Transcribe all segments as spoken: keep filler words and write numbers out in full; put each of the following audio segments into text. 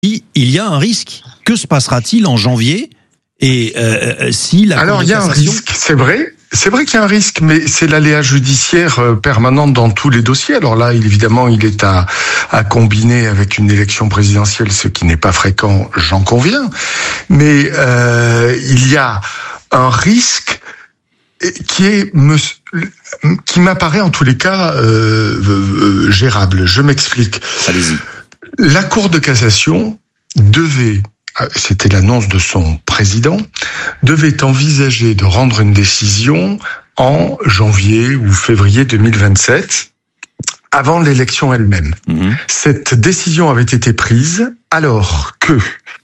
il y a un risque. Que se passera-t-il en janvier? Et euh, si la Alors, il y a un risque, c'est vrai. C'est vrai qu'il y a un risque, mais c'est l'aléa judiciaire permanente dans tous les dossiers. Alors là, évidemment, il est à, à combiner avec une élection présidentielle, ce qui n'est pas fréquent, j'en conviens. Mais euh, il y a un risque qui est qui m'apparaît en tous les cas euh, euh, gérable. Je m'explique. Allez-y. La Cour de cassation devait, c'était l'annonce de son président, devait envisager de rendre une décision en janvier ou février deux mille vingt-sept, avant l'élection elle-même. Mmh. Cette décision avait été prise alors que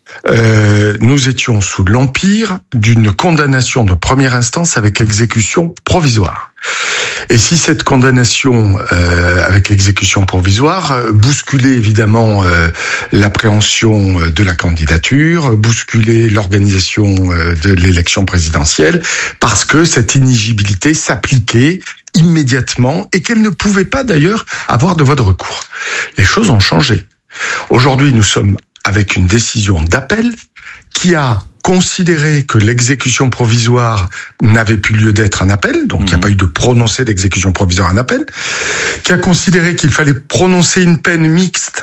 euh, nous étions sous l'empire d'une condamnation de première instance avec exécution provisoire. Et si cette condamnation euh, avec exécution provisoire euh, bousculait évidemment euh, l'appréhension de la candidature, bousculait l'organisation euh, de l'élection présidentielle, parce que cette inéligibilité s'appliquait immédiatement et qu'elle ne pouvait pas d'ailleurs avoir de voie de recours. Les choses ont changé. Aujourd'hui, nous sommes avec une décision d'appel qui a considéré que l'exécution provisoire n'avait plus lieu d'être un appel, donc il mmh. n'y a pas eu de prononcé d'exécution provisoire en appel, qui a considéré qu'il fallait prononcer une peine mixte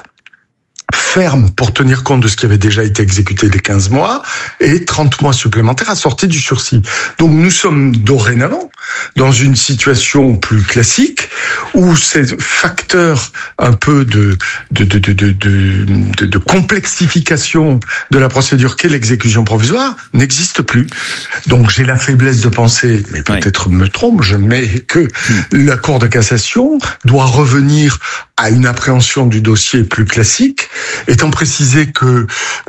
ferme pour tenir compte de ce qui avait déjà été exécuté les quinze mois et trente mois supplémentaires assortis du sursis. Donc nous sommes dorénavant dans une situation plus classique où ces facteurs un peu de de de de de de, de complexification de la procédure qu'est l'exécution provisoire n'existent plus. Donc j'ai la faiblesse de penser, mais peut-être oui. me trompe, je mets que mmh. la Cour de cassation doit revenir à une appréhension du dossier plus classique, étant précisé que,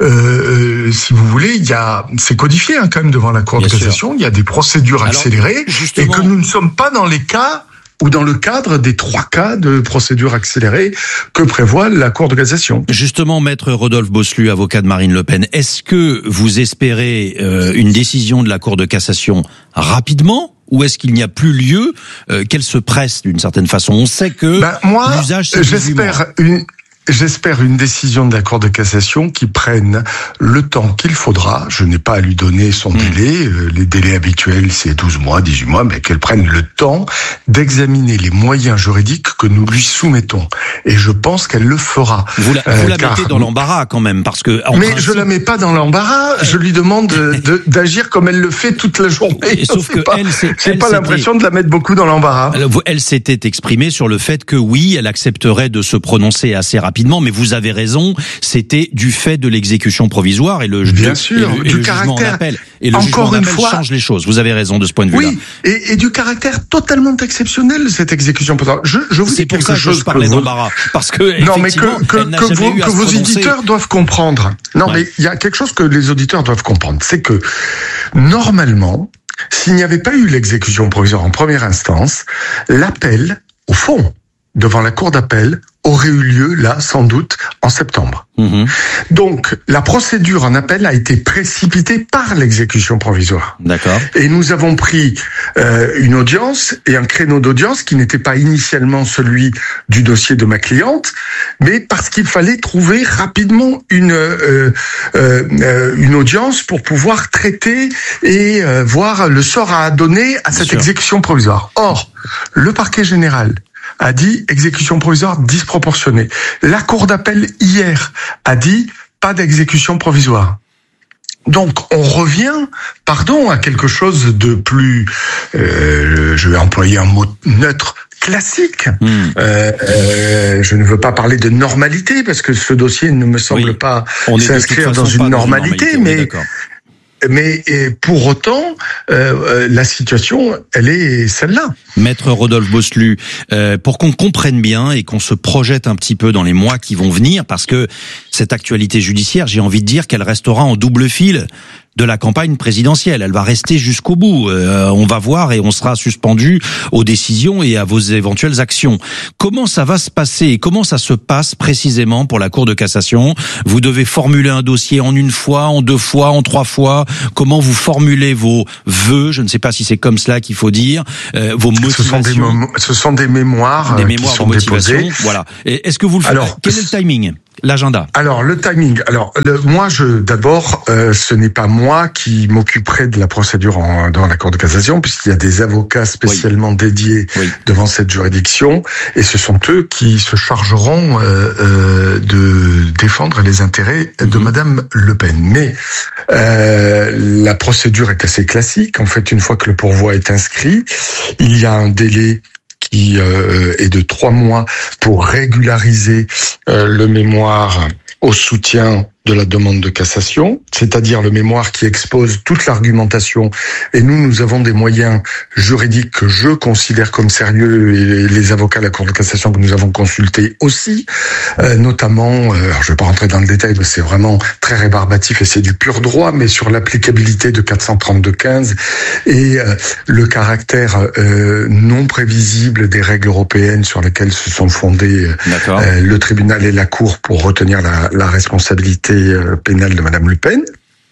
euh, si vous voulez, il y a, c'est codifié hein, quand même devant la Cour Bien de cassation, sûr. Il y a des procédures Alors, accélérées, justement... et que nous ne sommes pas dans les cas ou dans le cadre des trois cas de procédure accélérée que prévoit la Cour de cassation. Justement, maître Rodolphe Bosselut, avocat de Marine Le Pen, est-ce que vous espérez euh, une décision de la Cour de cassation rapidement? Ou est-ce qu'il n'y a plus lieu euh, qu'elle se presse d'une certaine façon? On sait que ben, moi, l'usage c'est j'espère une J'espère une décision de la Cour de cassation qui prenne le temps qu'il faudra. Je n'ai pas à lui donner son mmh. délai. Les délais habituels, c'est douze mois, dix-huit mois, mais qu'elle prenne le temps d'examiner les moyens juridiques que nous lui soumettons. Et je pense qu'elle le fera. Vous la, euh, vous la mettez dans l'embarras quand même, parce que... En mais principe... je la mets pas dans l'embarras. Je lui demande de, de, d'agir comme elle le fait toute la journée. Et sauf que pas, elle, c'est, j'ai elle pas l'impression de la mettre beaucoup dans l'embarras. Elle, elle s'était exprimée sur le fait que oui, elle accepterait de se prononcer assez rapidement. Mais vous avez raison, c'était du fait de l'exécution provisoire et le, Bien le, sûr, et le, du et le caractère, jugement en appel. Et le encore jugement en une appel fois, change les choses. Vous avez raison de ce point de vue-là. Oui, et, et du caractère totalement exceptionnel de cette exécution provisoire. Je, je vous C'est dis pour quelque ça que chose je parlais que vous... d'embarras, parce que non, mais que, que, que, vous, que vos auditeurs doivent comprendre. Non, ouais. mais il y a quelque chose que les auditeurs doivent comprendre, c'est que normalement, s'il n'y avait pas eu l'exécution provisoire en première instance, l'appel, au fond, devant la cour d'appel, aurait eu lieu, là, sans doute, en septembre. Mmh. Donc, la procédure en appel a été précipitée par l'exécution provisoire. D'accord. Et nous avons pris euh, une audience et un créneau d'audience qui n'était pas initialement celui du dossier de ma cliente, mais parce qu'il fallait trouver rapidement une euh, euh, une audience pour pouvoir traiter et euh, voir le sort à donner à cette exécution provisoire. Or, le parquet général a dit exécution provisoire disproportionnée. La cour d'appel hier a dit pas d'exécution provisoire. Donc on revient, pardon, à quelque chose de plus, euh, je vais employer un mot neutre, classique. Mmh. Euh, euh, je ne veux pas parler de normalité parce que ce dossier ne me semble oui. pas s'inscrire dans une normalité, dans une normalité, mais Mais pour autant, euh, la situation, elle est celle-là. Maître Rodolphe Bosselut, euh, pour qu'on comprenne bien et qu'on se projette un petit peu dans les mois qui vont venir, parce que cette actualité judiciaire, j'ai envie de dire qu'elle restera en double fil de la campagne présidentielle. Elle va rester jusqu'au bout. Euh, on va voir et on sera suspendu aux décisions et à vos éventuelles actions. Comment ça va se passer? Comment ça se passe précisément pour la Cour de cassation? Vous devez formuler un dossier en une fois, en deux fois, en trois fois. Comment vous formulez vos vœux? Je ne sais pas si c'est comme cela qu'il faut dire. Euh, vos motivations. Ce sont des, mo- ce sont des mémoires, des mémoires qui sont de motivation. Déposées. Voilà. Et est-ce que vous le faites? Alors, quel est le timing? l'agenda. Alors le timing. Alors le, moi, je d'abord, euh, ce n'est pas moi qui m'occuperai de la procédure en, dans la Cour de cassation, puisqu'il y a des avocats spécialement oui. dédiés oui. devant cette juridiction, et ce sont eux qui se chargeront euh, euh, de défendre les intérêts mmh. de Madame Le Pen. Mais euh, la procédure est assez classique. En fait, une fois que le pourvoi est inscrit, il y a un délai qui euh, est de trois mois pour régulariser euh, le mémoire au soutien de la demande de cassation, c'est-à-dire le mémoire qui expose toute l'argumentation. Et nous, nous avons des moyens juridiques que je considère comme sérieux, et les avocats de la Cour de cassation que nous avons consultés aussi, euh, notamment, euh, alors je ne vais pas rentrer dans le détail, parce que c'est vraiment très rébarbatif et c'est du pur droit, mais sur l'applicabilité de quatre cent trente-deux quinze et euh, le caractère euh, non prévisible des règles européennes sur lesquelles se sont fondés euh, le tribunal et la Cour pour retenir la, la responsabilité pénale de Madame Le Pen.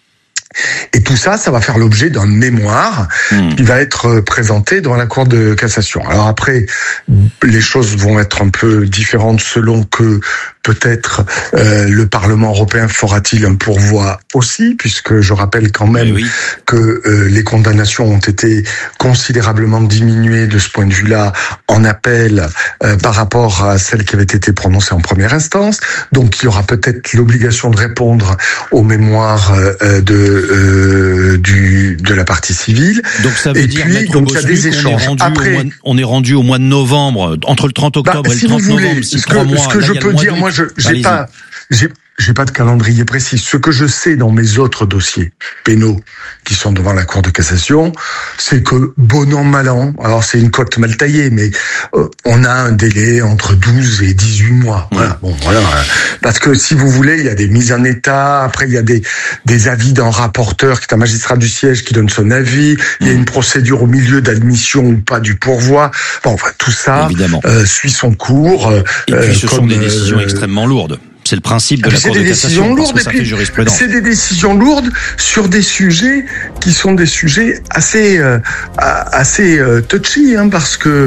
Et tout ça, ça va faire l'objet d'un mémoire mmh. qui va être présenté devant la Cour de cassation. Alors après, les choses vont être un peu différentes selon que peut-être euh, le Parlement européen fera-t-il un pourvoi aussi, puisque je rappelle quand même oui. que euh, les condamnations ont été considérablement diminuées de ce point de vue-là en appel euh, par rapport à celles qui avaient été prononcées en première instance. Donc il y aura peut-être l'obligation de répondre aux mémoires euh, de Euh, du de la partie civile. Donc ça veut et dire puis, donc il y a des échanges. On est, Après, au mois, on est rendu au mois de novembre, entre le trente octobre bah, et si le trente vous voulez, novembre, si ce trois que, mois. Ce que là, je peux dire, moi, je j'ai pas, j'ai J'ai pas de calendrier précis. Ce que je sais dans mes autres dossiers pénaux qui sont devant la Cour de cassation, c'est que bon an, mal an, alors c'est une cote mal taillée, mais euh, on a un délai entre douze et dix-huit mois. Voilà. Bon, voilà. Parce que si vous voulez, il y a des mises en état, après il y a des, des avis d'un rapporteur qui est un magistrat du siège qui donne son avis, il y a une procédure au milieu d'admission ou pas du pourvoi. Bon, enfin, tout ça euh, suit son cours. Et puis euh, ce comme, sont des décisions euh, extrêmement lourdes. C'est le principe de la Cour de cassation, parce que ça fait jurisprudence. C'est des décisions lourdes sur des sujets qui sont des sujets assez euh, assez euh, touchy, hein, parce que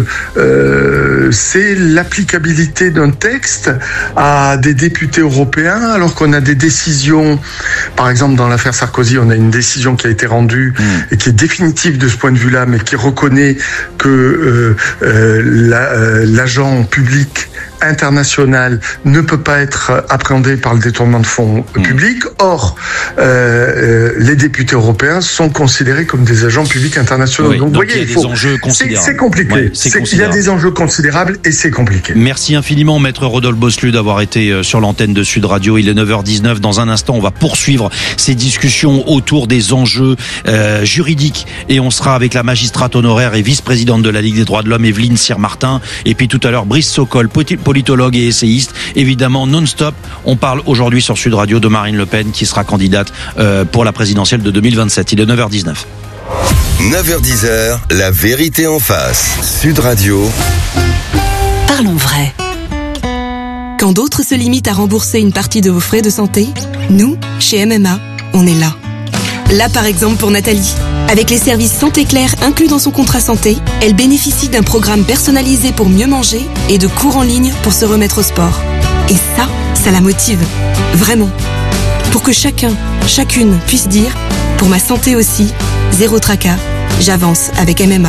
euh, c'est l'applicabilité d'un texte à des députés européens, alors qu'on a des décisions, par exemple dans l'affaire Sarkozy, on a une décision qui a été rendue mmh. et qui est définitive de ce point de vue-là, mais qui reconnaît que euh, euh, la, euh, l'agent public international ne peut pas être appréhendé par le détournement de fonds mmh. publics. Or, euh, euh, les députés européens sont considérés comme des agents publics internationaux. Oui, donc, donc, voyez, il y a il faut... des enjeux considérables. C'est, c'est compliqué. Ouais, c'est c'est, il y a des enjeux considérables et c'est compliqué. Merci infiniment, Maître Rodolphe Bosselut, d'avoir été sur l'antenne de Sud Radio. Il est neuf heures dix-neuf. Dans un instant, on va poursuivre ces discussions autour des enjeux euh, juridiques. Et on sera avec la magistrate honoraire et vice-présidente de la Ligue des droits de l'homme, Evelyne Cyr-Martin. Et puis tout à l'heure, Brice Sokol, politologue et essayiste, évidemment non-stop. On parle aujourd'hui sur Sud Radio de Marine Le Pen qui sera candidate euh, pour la présidentielle de deux mille vingt-sept. Il est neuf heures dix-neuf. neuf heures dix, la vérité en face. Sud Radio. Parlons vrai. Quand d'autres se limitent à rembourser une partie de vos frais de santé, nous, chez M M A, on est là. Là, par exemple, pour Nathalie. Avec les services Santé Claire inclus dans son contrat santé, elle bénéficie d'un programme personnalisé pour mieux manger et de cours en ligne pour se remettre au sport. Et ça, ça la motive. Vraiment. Pour que chacun, chacune puisse dire, pour ma santé aussi, zéro tracas, j'avance avec M M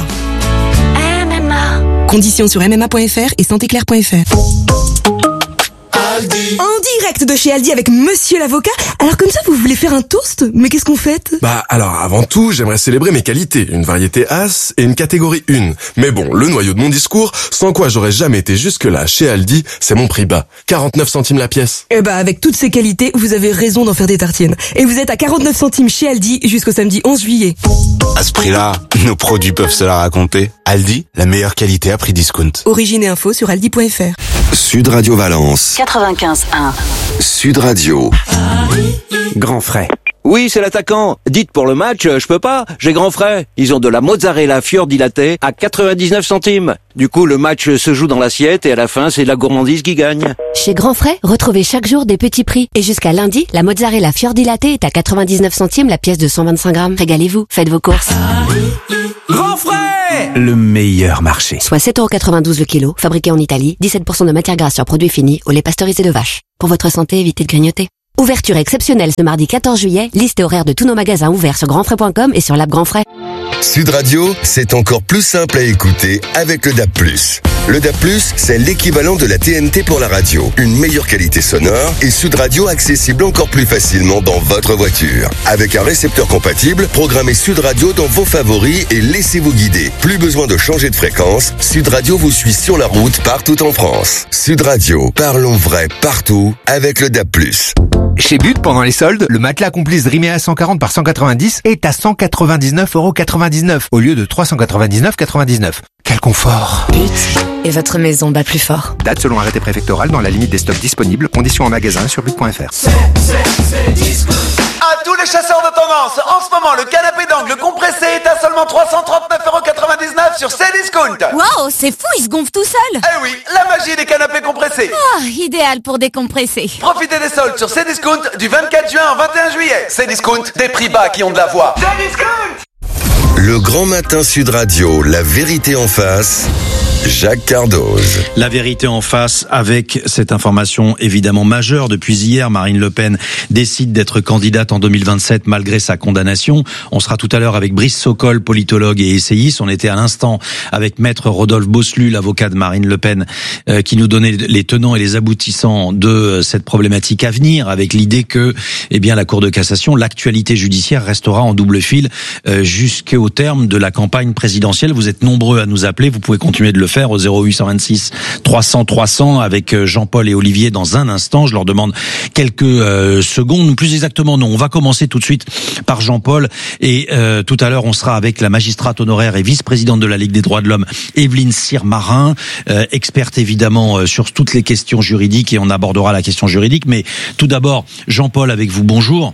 A. M M A. Conditions sur m m a point f r et santé claire point f r. En direct de chez Aldi avec Monsieur l'avocat. Alors comme ça, vous voulez faire un toast? Mais qu'est-ce qu'on fait? Bah alors avant tout, j'aimerais célébrer mes qualités, une variété As et une catégorie un. Mais bon, le noyau de mon discours, sans quoi j'aurais jamais été jusque-là chez Aldi, c'est mon prix bas. quarante-neuf centimes la pièce. Eh bah avec toutes ces qualités, vous avez raison d'en faire des tartines. Et vous êtes à quarante-neuf centimes chez Aldi jusqu'au samedi onze juillet. À ce prix-là, nos produits peuvent se la raconter. Aldi, la meilleure qualité à prix discount. Origine et info sur aldi point f r. Sud Radio Valence. quatre-vingt-quinze un. Sud Radio. Grand frais. Oui, c'est l'attaquant. Dites pour le match, je peux pas, j'ai grand frais. Ils ont de la mozzarella fior dilatée à quatre-vingt-dix-neuf centimes. Du coup, le match se joue dans l'assiette et à la fin, c'est la gourmandise qui gagne. Chez Grand Frais, retrouvez chaque jour des petits prix. Et jusqu'à lundi, la mozzarella fior dilatée est à quatre-vingt-dix-neuf centimes la pièce de cent vingt-cinq grammes. Régalez-vous, faites vos courses. Grand Frais, le meilleur marché. Soit sept euros quatre-vingt-douze le kilo, fabriqué en Italie, dix-sept pour cent de matière grasse sur produits finis, au lait pasteurisé de vache. Pour votre santé, évitez de grignoter. Ouverture exceptionnelle ce mardi quatorze juillet, liste et horaire de tous nos magasins ouverts sur grandfrais point com et sur l'app Grand Frais. Sud Radio, c'est encore plus simple à écouter avec le D A B plus. Le D A B plus, c'est l'équivalent de la T N T pour la radio. Une meilleure qualité sonore et Sud Radio accessible encore plus facilement dans votre voiture. Avec un récepteur compatible, programmez Sud Radio dans vos favoris et laissez-vous guider. Plus besoin de changer de fréquence, Sud Radio vous suit sur la route partout en France. Sud Radio, parlons vrai partout avec le D A B plus. Chez But, pendant les soldes, le matelas Complice Rimea cent quarante par cent quatre-vingt-dix est à cent quatre-vingt-dix-neuf euros quatre-vingt-dix-neuf au lieu de trois cent quatre-vingt-dix-neuf euros quatre-vingt-dix-neuf. Quel confort! But, et votre maison bat plus fort. Date selon arrêté préfectoral dans la limite des stocks disponibles. Conditions en magasin sur but point f r. C'est, c'est, c'est Discount. À tous les chasseurs de tendance, en ce moment, le canapé d'angle compressé est à seulement trois cent trente-neuf euros quatre-vingt-dix-neuf sur Cdiscount. Waouh, c'est fou, il se gonfle tout seul. Eh oui, la magie des canapés compressés. Ah, idéal pour décompresser. Profitez des soldes sur Cdiscount du vingt-quatre juin au vingt et un juillet. Cdiscount, des prix bas qui ont de la voix. Cdiscount. Le grand matin Sud Radio, la vérité en face. Jacques Cardoz. La vérité en face avec cette information évidemment majeure. Depuis hier, Marine Le Pen décide d'être candidate en deux mille vingt-sept malgré sa condamnation. On sera tout à l'heure avec Brice Sokol, politologue et essayiste. On était à l'instant avec Maître Rodolphe Bosselu, l'avocat de Marine Le Pen, euh, qui nous donnait les tenants et les aboutissants de cette problématique à venir, avec l'idée que, eh bien, la Cour de cassation, l'actualité judiciaire restera en double fil euh, jusqu'au terme de la campagne présidentielle. Vous êtes nombreux à nous appeler. Vous pouvez continuer de le faire au zéro huit cent vingt-six trois cents trois cents avec Jean-Paul et Olivier dans un instant. Je leur demande quelques euh, secondes, plus exactement non. On va commencer tout de suite par Jean-Paul et euh, tout à l'heure on sera avec la magistrate honoraire et vice-présidente de la Ligue des droits de l'homme, Évelyne Cyr-Marin, euh, experte évidemment euh, sur toutes les questions juridiques et on abordera la question juridique. Mais tout d'abord, Jean-Paul avec vous, bonjour.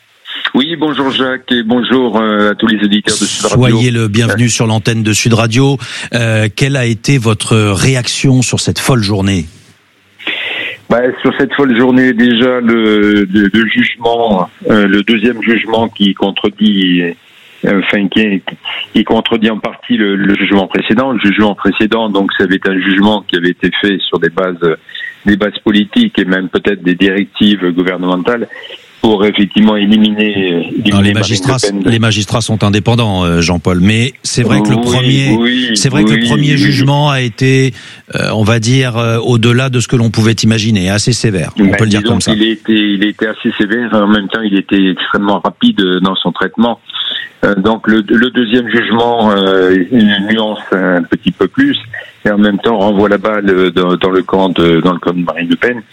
Oui, bonjour Jacques et bonjour euh, à tous les auditeurs de Sud Radio. Soyez le bienvenu sur l'antenne de Sud Radio. Euh, quelle a été votre réaction sur cette folle journée ? Bah, sur cette folle journée, déjà le, le, le jugement, euh, le deuxième jugement qui contredit, euh, enfin qui, qui contredit en partie le, le jugement précédent. Le jugement précédent, donc, ça avait été un jugement qui avait été fait sur des bases, des bases politiques et même peut-être des directives gouvernementales. Pour effectivement éliminer, éliminer non, les magistrats, les magistrats sont indépendants, Jean-Paul. Mais c'est vrai que le oui, premier, oui, c'est vrai oui, que le premier oui. jugement a été, euh, on va dire, euh, au-delà de ce que l'on pouvait imaginer, assez sévère. On ben, peut le dire comme ça. Il était, il était assez sévère. En même temps, il était extrêmement rapide dans son traitement. Euh, donc le, le deuxième jugement euh, nuance un petit peu plus et en même temps renvoie la balle dans, dans le camp de, dans le camp de Marine Le Pen.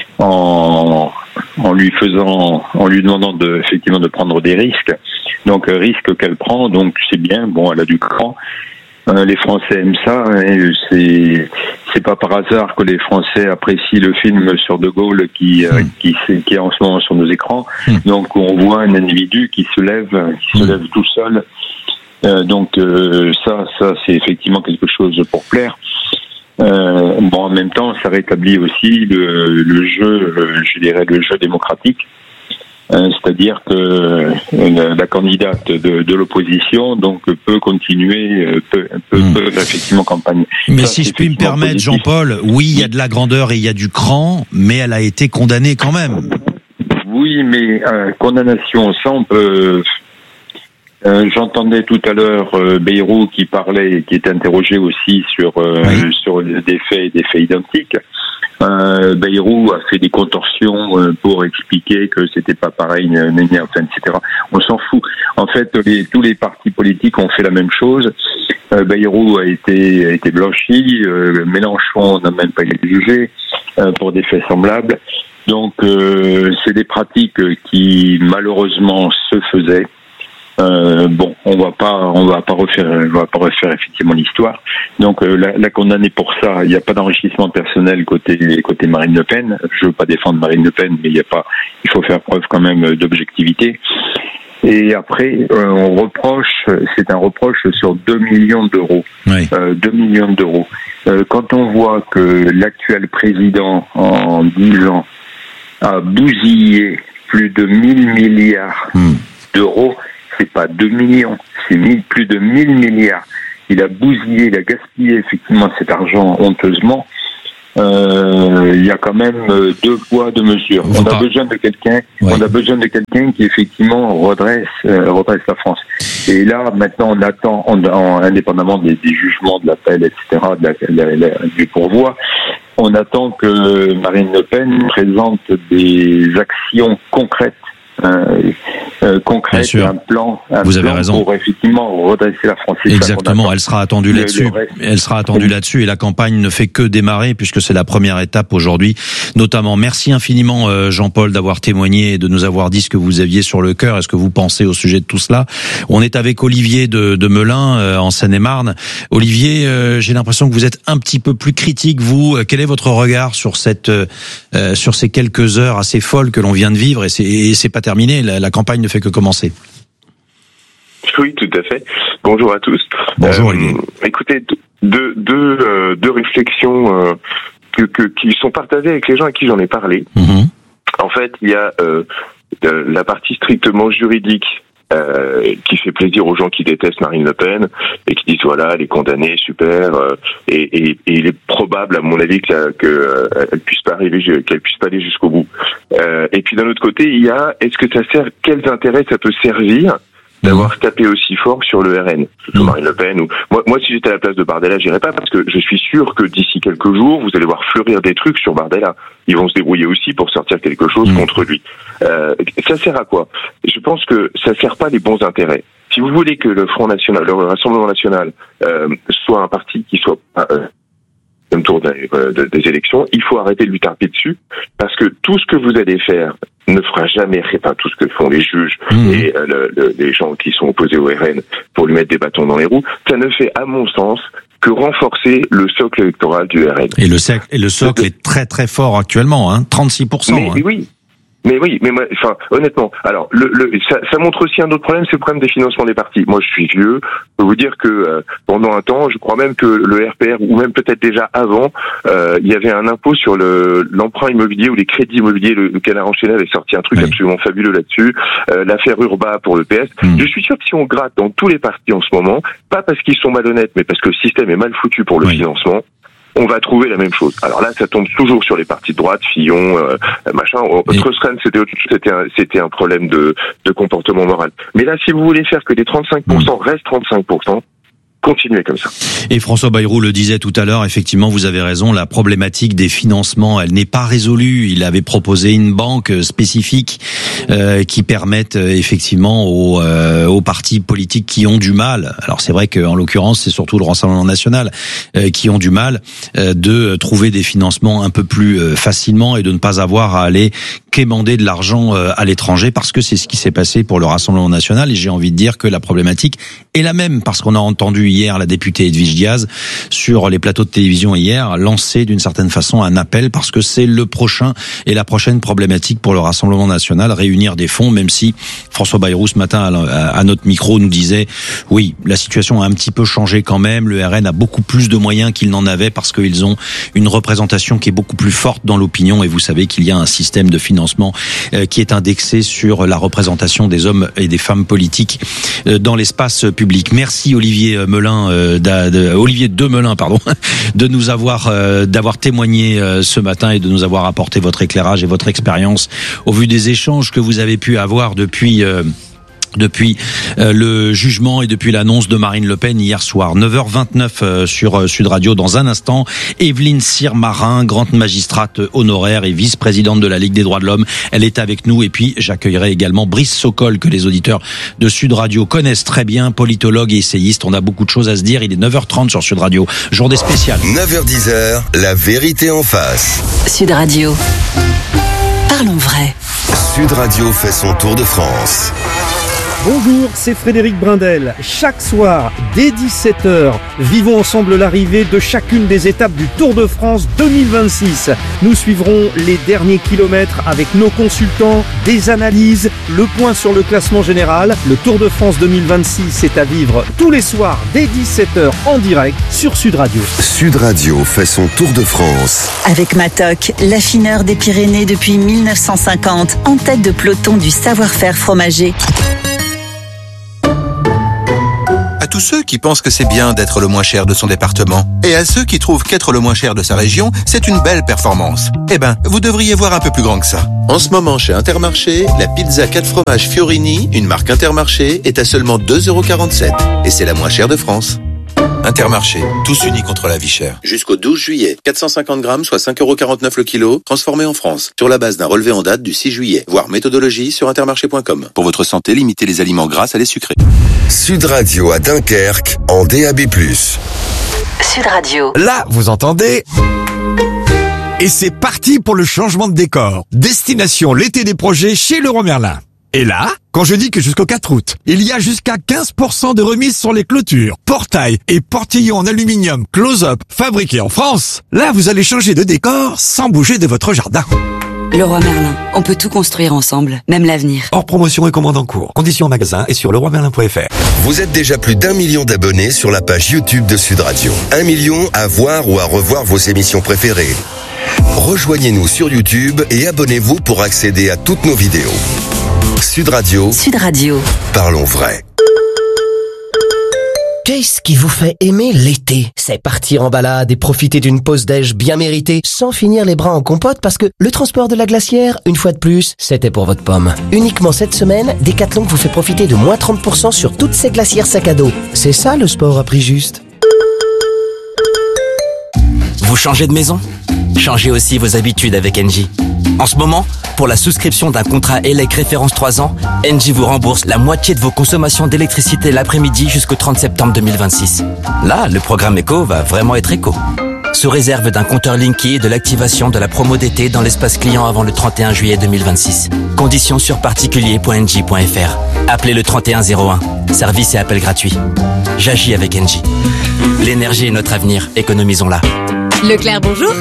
En, en lui faisant, en lui demandant de, effectivement, de prendre des risques. Donc, risque qu'elle prend, donc c'est bien. Bon, elle a du cran. Euh, les Français aiment ça. Hein, c'est, c'est pas par hasard que les Français apprécient le film sur De Gaulle qui, euh, mmh. qui, qui est en ce moment sur nos écrans. Mmh. Donc, on voit un individu qui se lève, qui se mmh. lève tout seul. Euh, donc, euh, ça, ça, c'est effectivement quelque chose pour plaire. Euh, bon, en même temps, ça rétablit aussi le, le jeu, je dirais le jeu démocratique, euh, c'est-à-dire que euh, la candidate de, de l'opposition donc peut continuer, peut, peut, mmh. peut effectivement campagner. Mais ça, si je puis me permettre, positif. Jean-Paul, oui, il y a de la grandeur et il y a du cran, mais elle a été condamnée quand même. Oui, mais euh, condamnation, ça on peut. Euh, j'entendais tout à l'heure euh, Bayrou qui parlait, qui était interrogé aussi sur euh, oui. sur des faits, des faits identiques. Euh, Bayrou a fait des contorsions euh, pour expliquer que c'était pas pareil, enfin, et cetera. On s'en fout. En fait, les, tous les partis politiques ont fait la même chose. Euh, Bayrou a été a été blanchi. Euh, Mélenchon n'a même pas été jugé euh, pour des faits semblables. Donc, euh, c'est des pratiques qui malheureusement se faisaient. Euh, bon, on va pas, on va pas refaire, on va pas refaire effectivement l'histoire. Donc euh, la, la condamner pour ça, il n'y a pas d'enrichissement personnel côté côté Marine Le Pen. Je veux pas défendre Marine Le Pen, mais il y a pas, il faut faire preuve quand même d'objectivité. Et après, euh, on reproche, c'est un reproche sur deux millions d'euros. Oui. Euh, deux millions d'euros. Euh, quand on voit que l'actuel président, en dix ans, a bousillé plus de mille milliards mmh. d'euros, c'est pas deux millions, c'est mille, plus de mille milliards. Il a bousillé, il a gaspillé effectivement cet argent honteusement. Euh, il y a quand même deux poids, deux mesures. On a besoin de quelqu'un, ouais. on a besoin de quelqu'un qui effectivement redresse, euh, redresse la France. Et là, maintenant, on attend, on, on, indépendamment des, des jugements de l'appel, et cetera, de la, la, la, du pourvoi, on attend que Marine Le Pen présente des actions concrètes. Euh, euh, concrète, un plan, un Vous plan avez raison. pour effectivement redresser la France. C'est Exactement, elle sera attendue le, là-dessus. Le elle sera attendue oui. là-dessus et la campagne ne fait que démarrer puisque c'est la première étape aujourd'hui, notamment. Merci infiniment euh, Jean-Paul d'avoir témoigné et de nous avoir dit ce que vous aviez sur le cœur et ce que vous pensez au sujet de tout cela. On est avec Olivier de, de Melun euh, en Seine-et-Marne. Olivier, euh, j'ai l'impression que vous êtes un petit peu plus critique. Vous, quel est votre regard sur cette, euh, sur ces quelques heures assez folles que l'on vient de vivre et c'est, et c'est pas terminé, la, la campagne ne fait que commencer. Oui, tout à fait. Bonjour à tous. Bonjour, euh, Olivier. Écoutez, deux, deux, euh, deux réflexions euh, que, que, qui sont partagées avec les gens à qui j'en ai parlé. Mmh. En fait, il y a euh, la partie strictement juridique euh, qui fait plaisir aux gens qui détestent Marine Le Pen et qui disent voilà, elle est condamnée, super, euh, et, et, et il est probable, à mon avis, qu'elle que, euh, elle puisse pas arriver, qu'elle puisse pas aller jusqu'au bout. Euh, et puis d'un autre côté, il y a est-ce que ça sert, quels intérêts ça peut servir d'avoir tapé aussi fort sur le R N, sur Marine Le Pen ou moi, moi si j'étais à la place de Bardella, j'irais pas parce que je suis sûr que d'ici quelques jours, vous allez voir fleurir des trucs sur Bardella. Ils vont se débrouiller aussi pour sortir quelque chose mmh. contre lui. Euh, ça sert à quoi? Je pense que ça sert pas les bons intérêts. Si vous voulez que le Front National, le Rassemblement National, euh, soit un parti qui soit euh, même tour des, euh, des élections, il faut arrêter de lui taper dessus parce que tout ce que vous allez faire ne fera jamais, enfin tout ce que font les juges mmh. et euh, le, le, les gens qui sont opposés au R N pour lui mettre des bâtons dans les roues, ça ne fait à mon sens que renforcer le socle électoral du R N. Et le, socle, et le socle est très très fort actuellement, hein, trente-six pour cent. Mais, hein. mais oui. Mais oui, mais moi, enfin, honnêtement, alors le, le ça, ça montre aussi un autre problème, c'est le problème des financements des partis. Moi, je suis vieux, je peux vous dire que euh, pendant un temps, je crois même que le R P R, ou même peut-être déjà avant, euh, il y avait un impôt sur le l'emprunt immobilier ou les crédits immobiliers. Le, le Canard enchaîné avait sorti un truc oui. absolument fabuleux là-dessus. Euh, L'affaire Urba pour le P S. Mmh. Je suis sûr que si on gratte dans tous les partis en ce moment, pas parce qu'ils sont malhonnêtes, mais parce que le système est mal foutu pour le oui. financement, on va trouver la même chose. Alors là, ça tombe toujours sur les partis de droite, Fillon, euh, machin. Trostren, c'était c'était un, c'était un problème de, de comportement moral. Mais là, si vous voulez faire que les trente-cinq pour cent restent trente-cinq pour cent, continuez comme ça. Et François Bayrou le disait tout à l'heure, effectivement, vous avez raison, la problématique des financements, elle n'est pas résolue. Il avait proposé une banque spécifique euh, qui permette euh, effectivement aux, euh, aux partis politiques qui ont du mal, alors c'est vrai qu'en l'occurrence, c'est surtout le Rassemblement National, euh, qui ont du mal euh, de trouver des financements un peu plus euh, facilement et de ne pas avoir à aller quémander de l'argent euh, à l'étranger, parce que c'est ce qui s'est passé pour le Rassemblement National. Et j'ai envie de dire que la problématique est la même, parce qu'on a entendu hier la députée Edwige Diaz sur les plateaux de télévision hier lancer d'une certaine façon un appel, parce que c'est le prochain et la prochaine problématique pour le Rassemblement National, réunir des fonds, même si François Bayrou ce matin à notre micro nous disait oui, la situation a un petit peu changé quand même, le R N a beaucoup plus de moyens qu'il n'en avait parce qu'ils ont une représentation qui est beaucoup plus forte dans l'opinion, et vous savez qu'il y a un système de financement qui est indexé sur la représentation des hommes et des femmes politiques dans l'espace public. Merci Olivier Melun, euh, de, de, Olivier de Melun, pardon, de nous avoir euh, d'avoir témoigné euh, ce matin et de nous avoir apporté votre éclairage et votre expérience au vu des échanges que vous avez pu avoir depuis. Euh, depuis euh, le jugement et depuis l'annonce de Marine Le Pen hier soir. neuf heures vingt-neuf euh, sur euh, Sud Radio. Dans un instant, Evelyne Cyr-Marin, grande magistrate honoraire et vice-présidente de la Ligue des droits de l'homme. Elle est avec nous. Et puis, j'accueillerai également Brice Sokol, que les auditeurs de Sud Radio connaissent très bien, politologue et essayiste. On a beaucoup de choses à se dire. Il est neuf heures trente sur Sud Radio. Journée spéciale. neuf heures dix, la vérité en face. Sud Radio. Parlons vrai. Sud Radio fait son tour de France. Bonjour, c'est Frédéric Brindel. Chaque soir, dès dix-sept heures, vivons ensemble l'arrivée de chacune des étapes du Tour de France deux mille vingt-six. Nous suivrons les derniers kilomètres avec nos consultants, des analyses, le point sur le classement général. Le Tour de France deux mille vingt-six est à vivre tous les soirs dès dix-sept heures en direct sur Sud Radio. Sud Radio fait son Tour de France. Avec Matok, l'affineur des Pyrénées depuis mille neuf cent cinquante, en tête de peloton du savoir-faire fromager. À tous ceux qui pensent que c'est bien d'être le moins cher de son département, et à ceux qui trouvent qu'être le moins cher de sa région, c'est une belle performance. Eh ben, vous devriez voir un peu plus grand que ça. En ce moment, chez Intermarché, la pizza quatre fromages Fiorini, une marque Intermarché, est à seulement deux euros quarante-sept. Et c'est la moins chère de France. Intermarché, tous unis contre la vie chère. Jusqu'au douze juillet, quatre cent cinquante grammes, soit cinq euros quarante-neuf le kilo, transformé en France, sur la base d'un relevé en date du six juillet. Voir méthodologie sur intermarché point com. Pour votre santé, limitez les aliments gras à les sucrés. Sud Radio à Dunkerque, en D A B plus. Sud Radio. Là, vous entendez ? Et c'est parti pour le changement de décor. Destination l'été des projets chez Leroy Merlin. Et là, quand je dis que jusqu'au quatre août, il y a jusqu'à quinze pour cent de remise sur les clôtures, portails et portillons en aluminium close-up fabriqués en France, là vous allez changer de décor sans bouger de votre jardin. Leroy Merlin, on peut tout construire ensemble, même l'avenir. Hors promotion et commande en cours. Conditions en magasin et sur leroy merlin point f r. Vous êtes déjà plus d'un million d'abonnés sur la page YouTube de Sud Radio. Un million à voir ou à revoir vos émissions préférées. Rejoignez-nous sur YouTube et abonnez-vous pour accéder à toutes nos vidéos. Sud Radio. Sud Radio. Parlons vrai. Qu'est-ce qui vous fait aimer l'été? C'est partir en balade et profiter d'une pause déj bien méritée sans finir les bras en compote parce que le transport de la glacière, une fois de plus, c'était pour votre pomme. Uniquement cette semaine, Decathlon vous fait profiter de moins trente pour cent sur toutes ces glacières sac à dos. C'est ça le sport à prix juste. Vous changez de maison? Changez aussi vos habitudes avec Engie. En ce moment, pour la souscription d'un contrat E L E C référence trois ans, Engie vous rembourse la moitié de vos consommations d'électricité l'après-midi jusqu'au trente septembre deux mille vingt-six. Là, le programme éco va vraiment être éco. Sous réserve d'un compteur Linky et de l'activation de la promo d'été dans l'espace client avant le trente et un juillet deux mille vingt-six. Conditions sur particulier point engie point f r. Appelez le trente et un zéro un. Service et appel gratuit. J'agis avec Engie. L'énergie est notre avenir. Économisons-la. Leclerc, bonjour.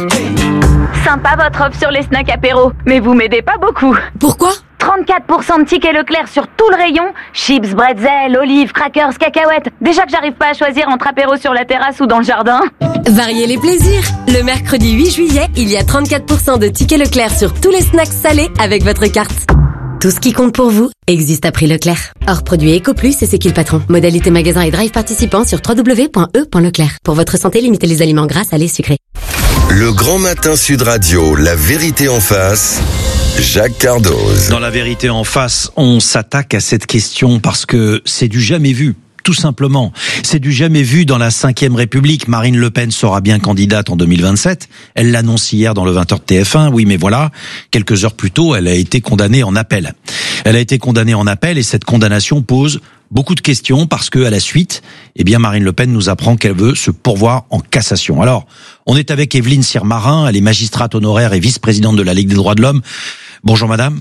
Sympa votre offre sur les snacks apéro, mais vous m'aidez pas beaucoup. Pourquoi? trente-quatre pour cent de tickets Leclerc sur tout le rayon. Chips, bretzels, olives, crackers, cacahuètes. Déjà que j'arrive pas à choisir entre apéro sur la terrasse ou dans le jardin. Variez les plaisirs. Le mercredi huit juillet, il y a trente-quatre pour cent de tickets Leclerc sur tous les snacks salés avec votre carte. Tout ce qui compte pour vous existe à prix Leclerc. Hors produit Eco Plus et c'est qui le patron. Modalité magasin et drive participant sur w w w point e point leclerc. Pour votre santé, limitez les aliments gras, salés, sucrés. Le Grand Matin Sud Radio, la vérité en face, Jacques Cardoz. Dans la vérité en face, on s'attaque à cette question parce que c'est du jamais vu. Tout simplement. C'est du jamais vu dans la cinquième République. Marine Le Pen sera bien candidate en deux mille vingt-sept. Elle l'annonce hier dans le vingt heures de T F un. Oui, mais voilà, quelques heures plus tôt, elle a été condamnée en appel. Elle a été condamnée en appel et cette condamnation pose beaucoup de questions parce que à la suite, eh bien Marine Le Pen nous apprend qu'elle veut se pourvoir en cassation. Alors, on est avec Evelyne Cyr-Marin, elle est magistrate honoraire et vice-présidente de la Ligue des droits de l'homme. Bonjour madame.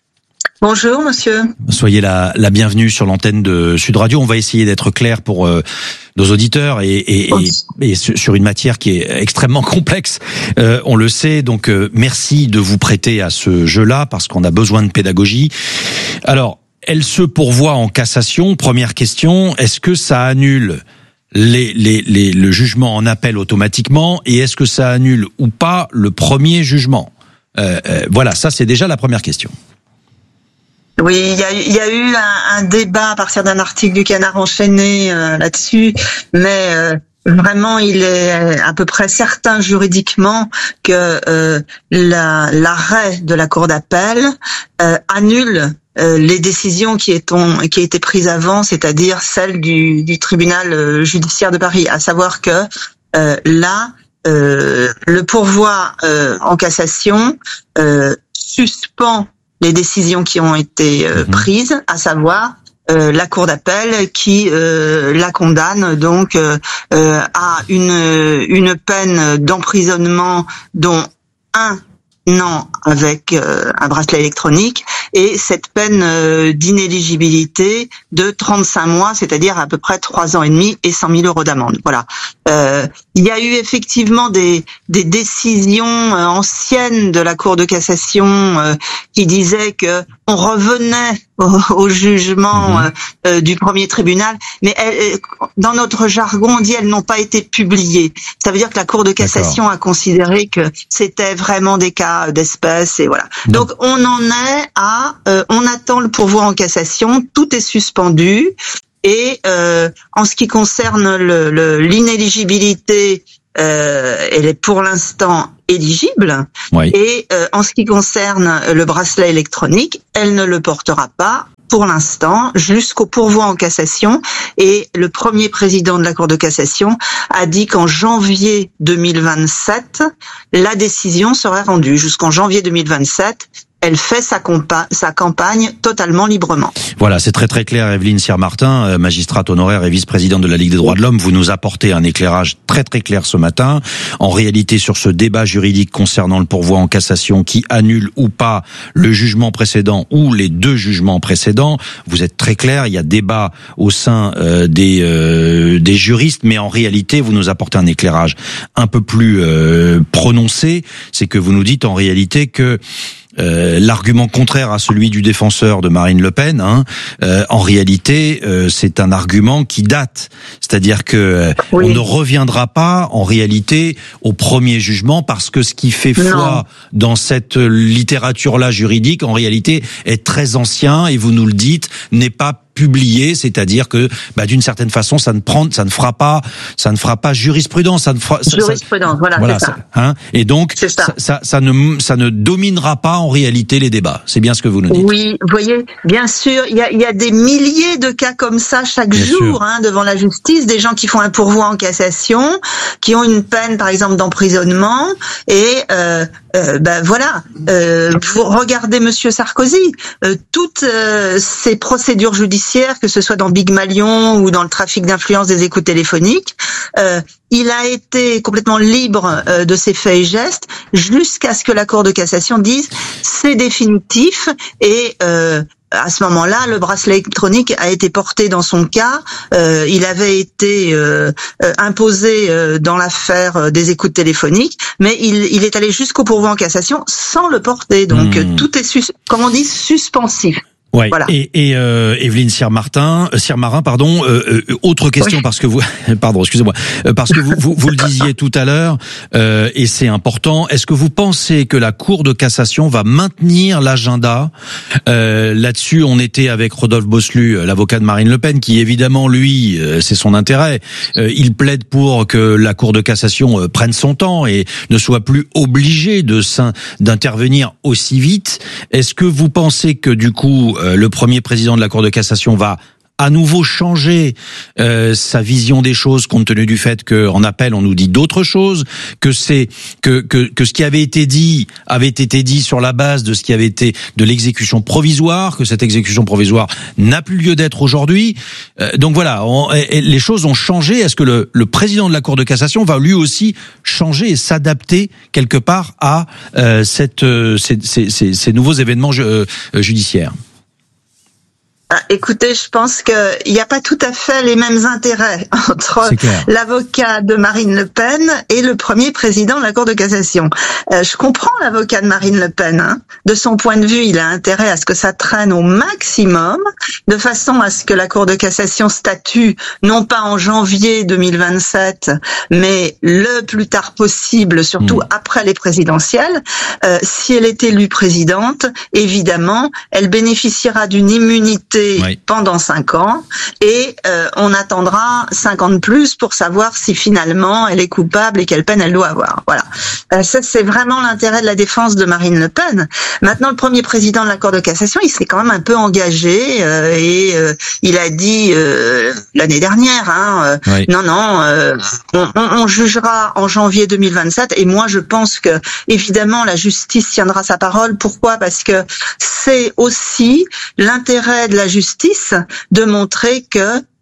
Bonjour monsieur. Soyez la, la bienvenue sur l'antenne de Sud Radio. On va essayer d'être clair pour euh, nos auditeurs et, et, et, et sur une matière qui est extrêmement complexe. Euh, on le sait, donc euh, merci de vous prêter à ce jeu-là parce qu'on a besoin de pédagogie. Alors, elle se pourvoit en cassation. Première question, est-ce que ça annule les, les, les, le jugement en appel automatiquement et est-ce que ça annule ou pas le premier jugement? euh, euh, Voilà, ça c'est déjà la première question. Oui, il y a, y a eu un, un débat à partir d'un article du Canard enchaîné euh, là-dessus, mais euh, vraiment, il est à peu près certain juridiquement que euh, la, l'arrêt de la Cour d'appel euh, annule euh, les décisions qui, est on, qui étaient prises avant, c'est-à-dire celles du, du tribunal judiciaire de Paris, à savoir que euh, là, euh, le pourvoi euh, en cassation euh, suspend les décisions qui ont été euh, prises, à savoir euh, la Cour d'appel qui euh, la condamne donc euh, euh, à une une peine d'emprisonnement dont un an avec euh, un bracelet électronique et cette peine euh, d'inéligibilité de trente-cinq mois, c'est-à-dire à peu près trois ans et demi et cent mille euros d'amende. Voilà. Euh, il y a eu effectivement des, des décisions euh, anciennes de la Cour de cassation euh, qui disaient que on revenait au, au jugement euh, euh, du premier tribunal, mais elles, dans notre jargon, on dit elles n'ont pas été publiées. Ça veut dire que la Cour de cassation D'accord. a considéré que c'était vraiment des cas d'espèce et voilà. Non. Donc on en est à, euh, on attend le pourvoi en cassation, tout est suspendu. Et euh, en ce qui concerne le, le, l'inéligibilité, euh, elle est pour l'instant éligible. Oui. Et euh, en ce qui concerne le bracelet électronique, elle ne le portera pas pour l'instant jusqu'au pourvoi en cassation. Et le premier président de la Cour de cassation a dit qu'en janvier deux mille vingt-sept, la décision serait rendue. Jusqu'en janvier deux mille vingt-sept, elle fait sa, compa- sa campagne totalement librement. Voilà, c'est très très clair. Evelyne Cyr-Martin, magistrate honoraire et vice-présidente de la Ligue des droits de l'homme, vous nous apportez un éclairage très très clair ce matin. En réalité, sur ce débat juridique concernant le pourvoi en cassation qui annule ou pas le jugement précédent ou les deux jugements précédents, vous êtes très clair. Il y a débat au sein euh, des euh, des juristes, mais en réalité, vous nous apportez un éclairage un peu plus euh, prononcé. C'est que vous nous dites en réalité que Euh, l'argument contraire à celui du défenseur de Marine Le Pen, hein, euh, en réalité, euh, c'est un argument qui date. C'est-à-dire que euh, oui. on ne reviendra pas, en réalité, au premier jugement, parce que ce qui fait foi non. dans cette littérature-là juridique, en réalité, est très ancien, et vous nous le dites, n'est pas publié, c'est-à-dire que bah, d'une certaine façon ça ne prend ça ne fera pas ça ne fera pas jurisprudence, ça ne fera jurisprudence ça, voilà, voilà c'est ça. ça hein, et donc ça. Ça, ça ça ne ça ne dominera pas en réalité les débats. C'est bien ce que vous nous dites. Oui, vous voyez, bien sûr, il y a il y a des milliers de cas comme ça chaque bien jour hein, devant la justice, des gens qui font un pourvoi en cassation, qui ont une peine par exemple d'emprisonnement et euh, euh, ben voilà, euh, vous regardez Monsieur Sarkozy, euh, toutes euh, ces procédures judiciaires, que ce soit dans Big Malion ou dans le trafic d'influence des écoutes téléphoniques, euh, il a été complètement libre euh, de ses faits et gestes jusqu'à ce que la Cour de cassation dise c'est définitif et euh, à ce moment-là, le bracelet électronique a été porté dans son cas. Euh, il avait été euh, euh, imposé euh, dans l'affaire euh, des écoutes téléphoniques, mais il, il est allé jusqu'au pourvoi en cassation sans le porter. Donc mmh. tout est, sus- comme on dit, suspensif. Ouais. Voilà. Et, et euh, Evelyne Cyr-Martin, euh, Cyr-Marin, pardon. Euh, euh, autre question oui. parce que vous, pardon, excusez-moi, euh, parce que vous, vous, vous le disiez tout à l'heure, euh, et c'est important. Est-ce que vous pensez que la Cour de cassation va maintenir l'agenda euh, là-dessus? On était avec Rodolphe Bosselut, l'avocat de Marine Le Pen, qui évidemment lui, euh, c'est son intérêt. Euh, il plaide pour que la Cour de cassation euh, prenne son temps et ne soit plus obligée de d'intervenir aussi vite. Est-ce que vous pensez que du coup le premier président de la Cour de cassation va à nouveau changer euh, sa vision des choses compte tenu du fait qu'en appel on nous dit d'autres choses, que c'est que, que que ce qui avait été dit avait été dit sur la base de ce qui avait été de l'exécution provisoire, que cette exécution provisoire n'a plus lieu d'être aujourd'hui. Euh, donc voilà, on, et, et les choses ont changé. Est-ce que le, le président de la Cour de cassation va lui aussi changer et s'adapter quelque part à euh, cette euh, ces, ces, ces, ces nouveaux événements ju- euh, judiciaires? Écoutez, je pense qu'il n'y a pas tout à fait les mêmes intérêts entre l'avocat de Marine Le Pen et le premier président de la Cour de cassation. Euh, je comprends l'avocat de Marine Le Pen. Hein. De son point de vue, il a intérêt à ce que ça traîne au maximum, de façon à ce que la Cour de cassation statue, non pas en janvier deux mille vingt-sept, mais le plus tard possible, surtout mmh. après les présidentielles. Euh, si elle est élue présidente, évidemment, elle bénéficiera d'une immunité oui. pendant cinq ans et euh, on attendra cinq ans de plus pour savoir si finalement elle est coupable et quelle peine elle doit avoir. Voilà. Euh, ça c'est vraiment l'intérêt de la défense de Marine Le Pen. Maintenant le premier président de la Cour de cassation, il s'est quand même un peu engagé euh, et euh, il a dit euh, l'année dernière hein, euh, oui. non non euh, on, on, on jugera en janvier deux mille vingt-sept et moi je pense que évidemment la justice tiendra sa parole. Pourquoi ? Parce que c'est aussi l'intérêt de la justice de montrer que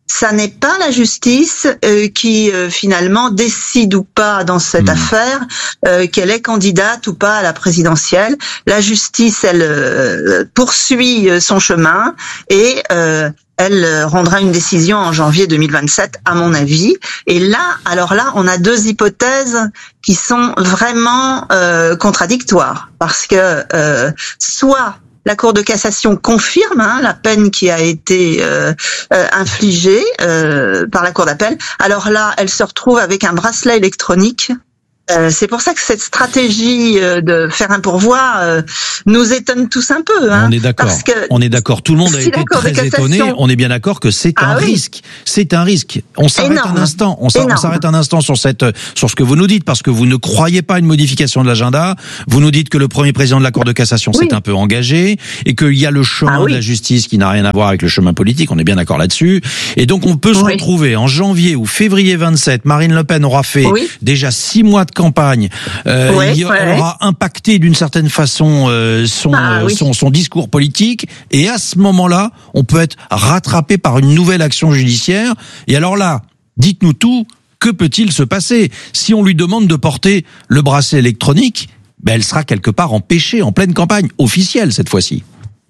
ça n'est pas la justice euh, qui euh, finalement décide ou pas dans cette mmh. affaire euh, qu'elle est candidate ou pas à la présidentielle. La justice, elle euh, poursuit son chemin et euh, elle rendra une décision en janvier deux mille vingt-sept, à mon avis. Et là, alors là, on a deux hypothèses qui sont vraiment euh, contradictoires, parce que euh, soit la Cour de cassation confirme hein, la peine qui a été euh, euh, infligée euh, par la Cour d'appel. Alors là, elle se retrouve avec un bracelet électronique. Euh, c'est pour ça que cette stratégie euh, de faire un pourvoi euh, nous étonne tous un peu. Hein, on est d'accord. Parce que on est d'accord. Tout le monde a si été très cassation... étonné. On est bien d'accord que c'est ah, un oui. risque. C'est un risque. On s'arrête Énorme. un instant. On s'arrête un instant sur cette, sur ce que vous nous dites, parce que vous ne croyez pas à une modification de l'agenda. Vous nous dites que le premier président de la Cour de cassation oui. s'est un peu engagé et qu'il y a le chemin ah, oui. de la justice qui n'a rien à voir avec le chemin politique. On est bien d'accord là-dessus. Et donc on peut se oui. retrouver en janvier ou février vingt-sept. Marine Le Pen aura fait oui. déjà six mois de campagne. Euh, ouais, il ouais. aura impacté d'une certaine façon euh, son, ah, oui. son son discours politique, et à ce moment-là, on peut être rattrapé par une nouvelle action judiciaire. Et alors là, dites-nous tout, que peut-il se passer si on lui demande de porter le bracelet électronique? Ben, elle sera quelque part empêchée en pleine campagne officielle cette fois-ci.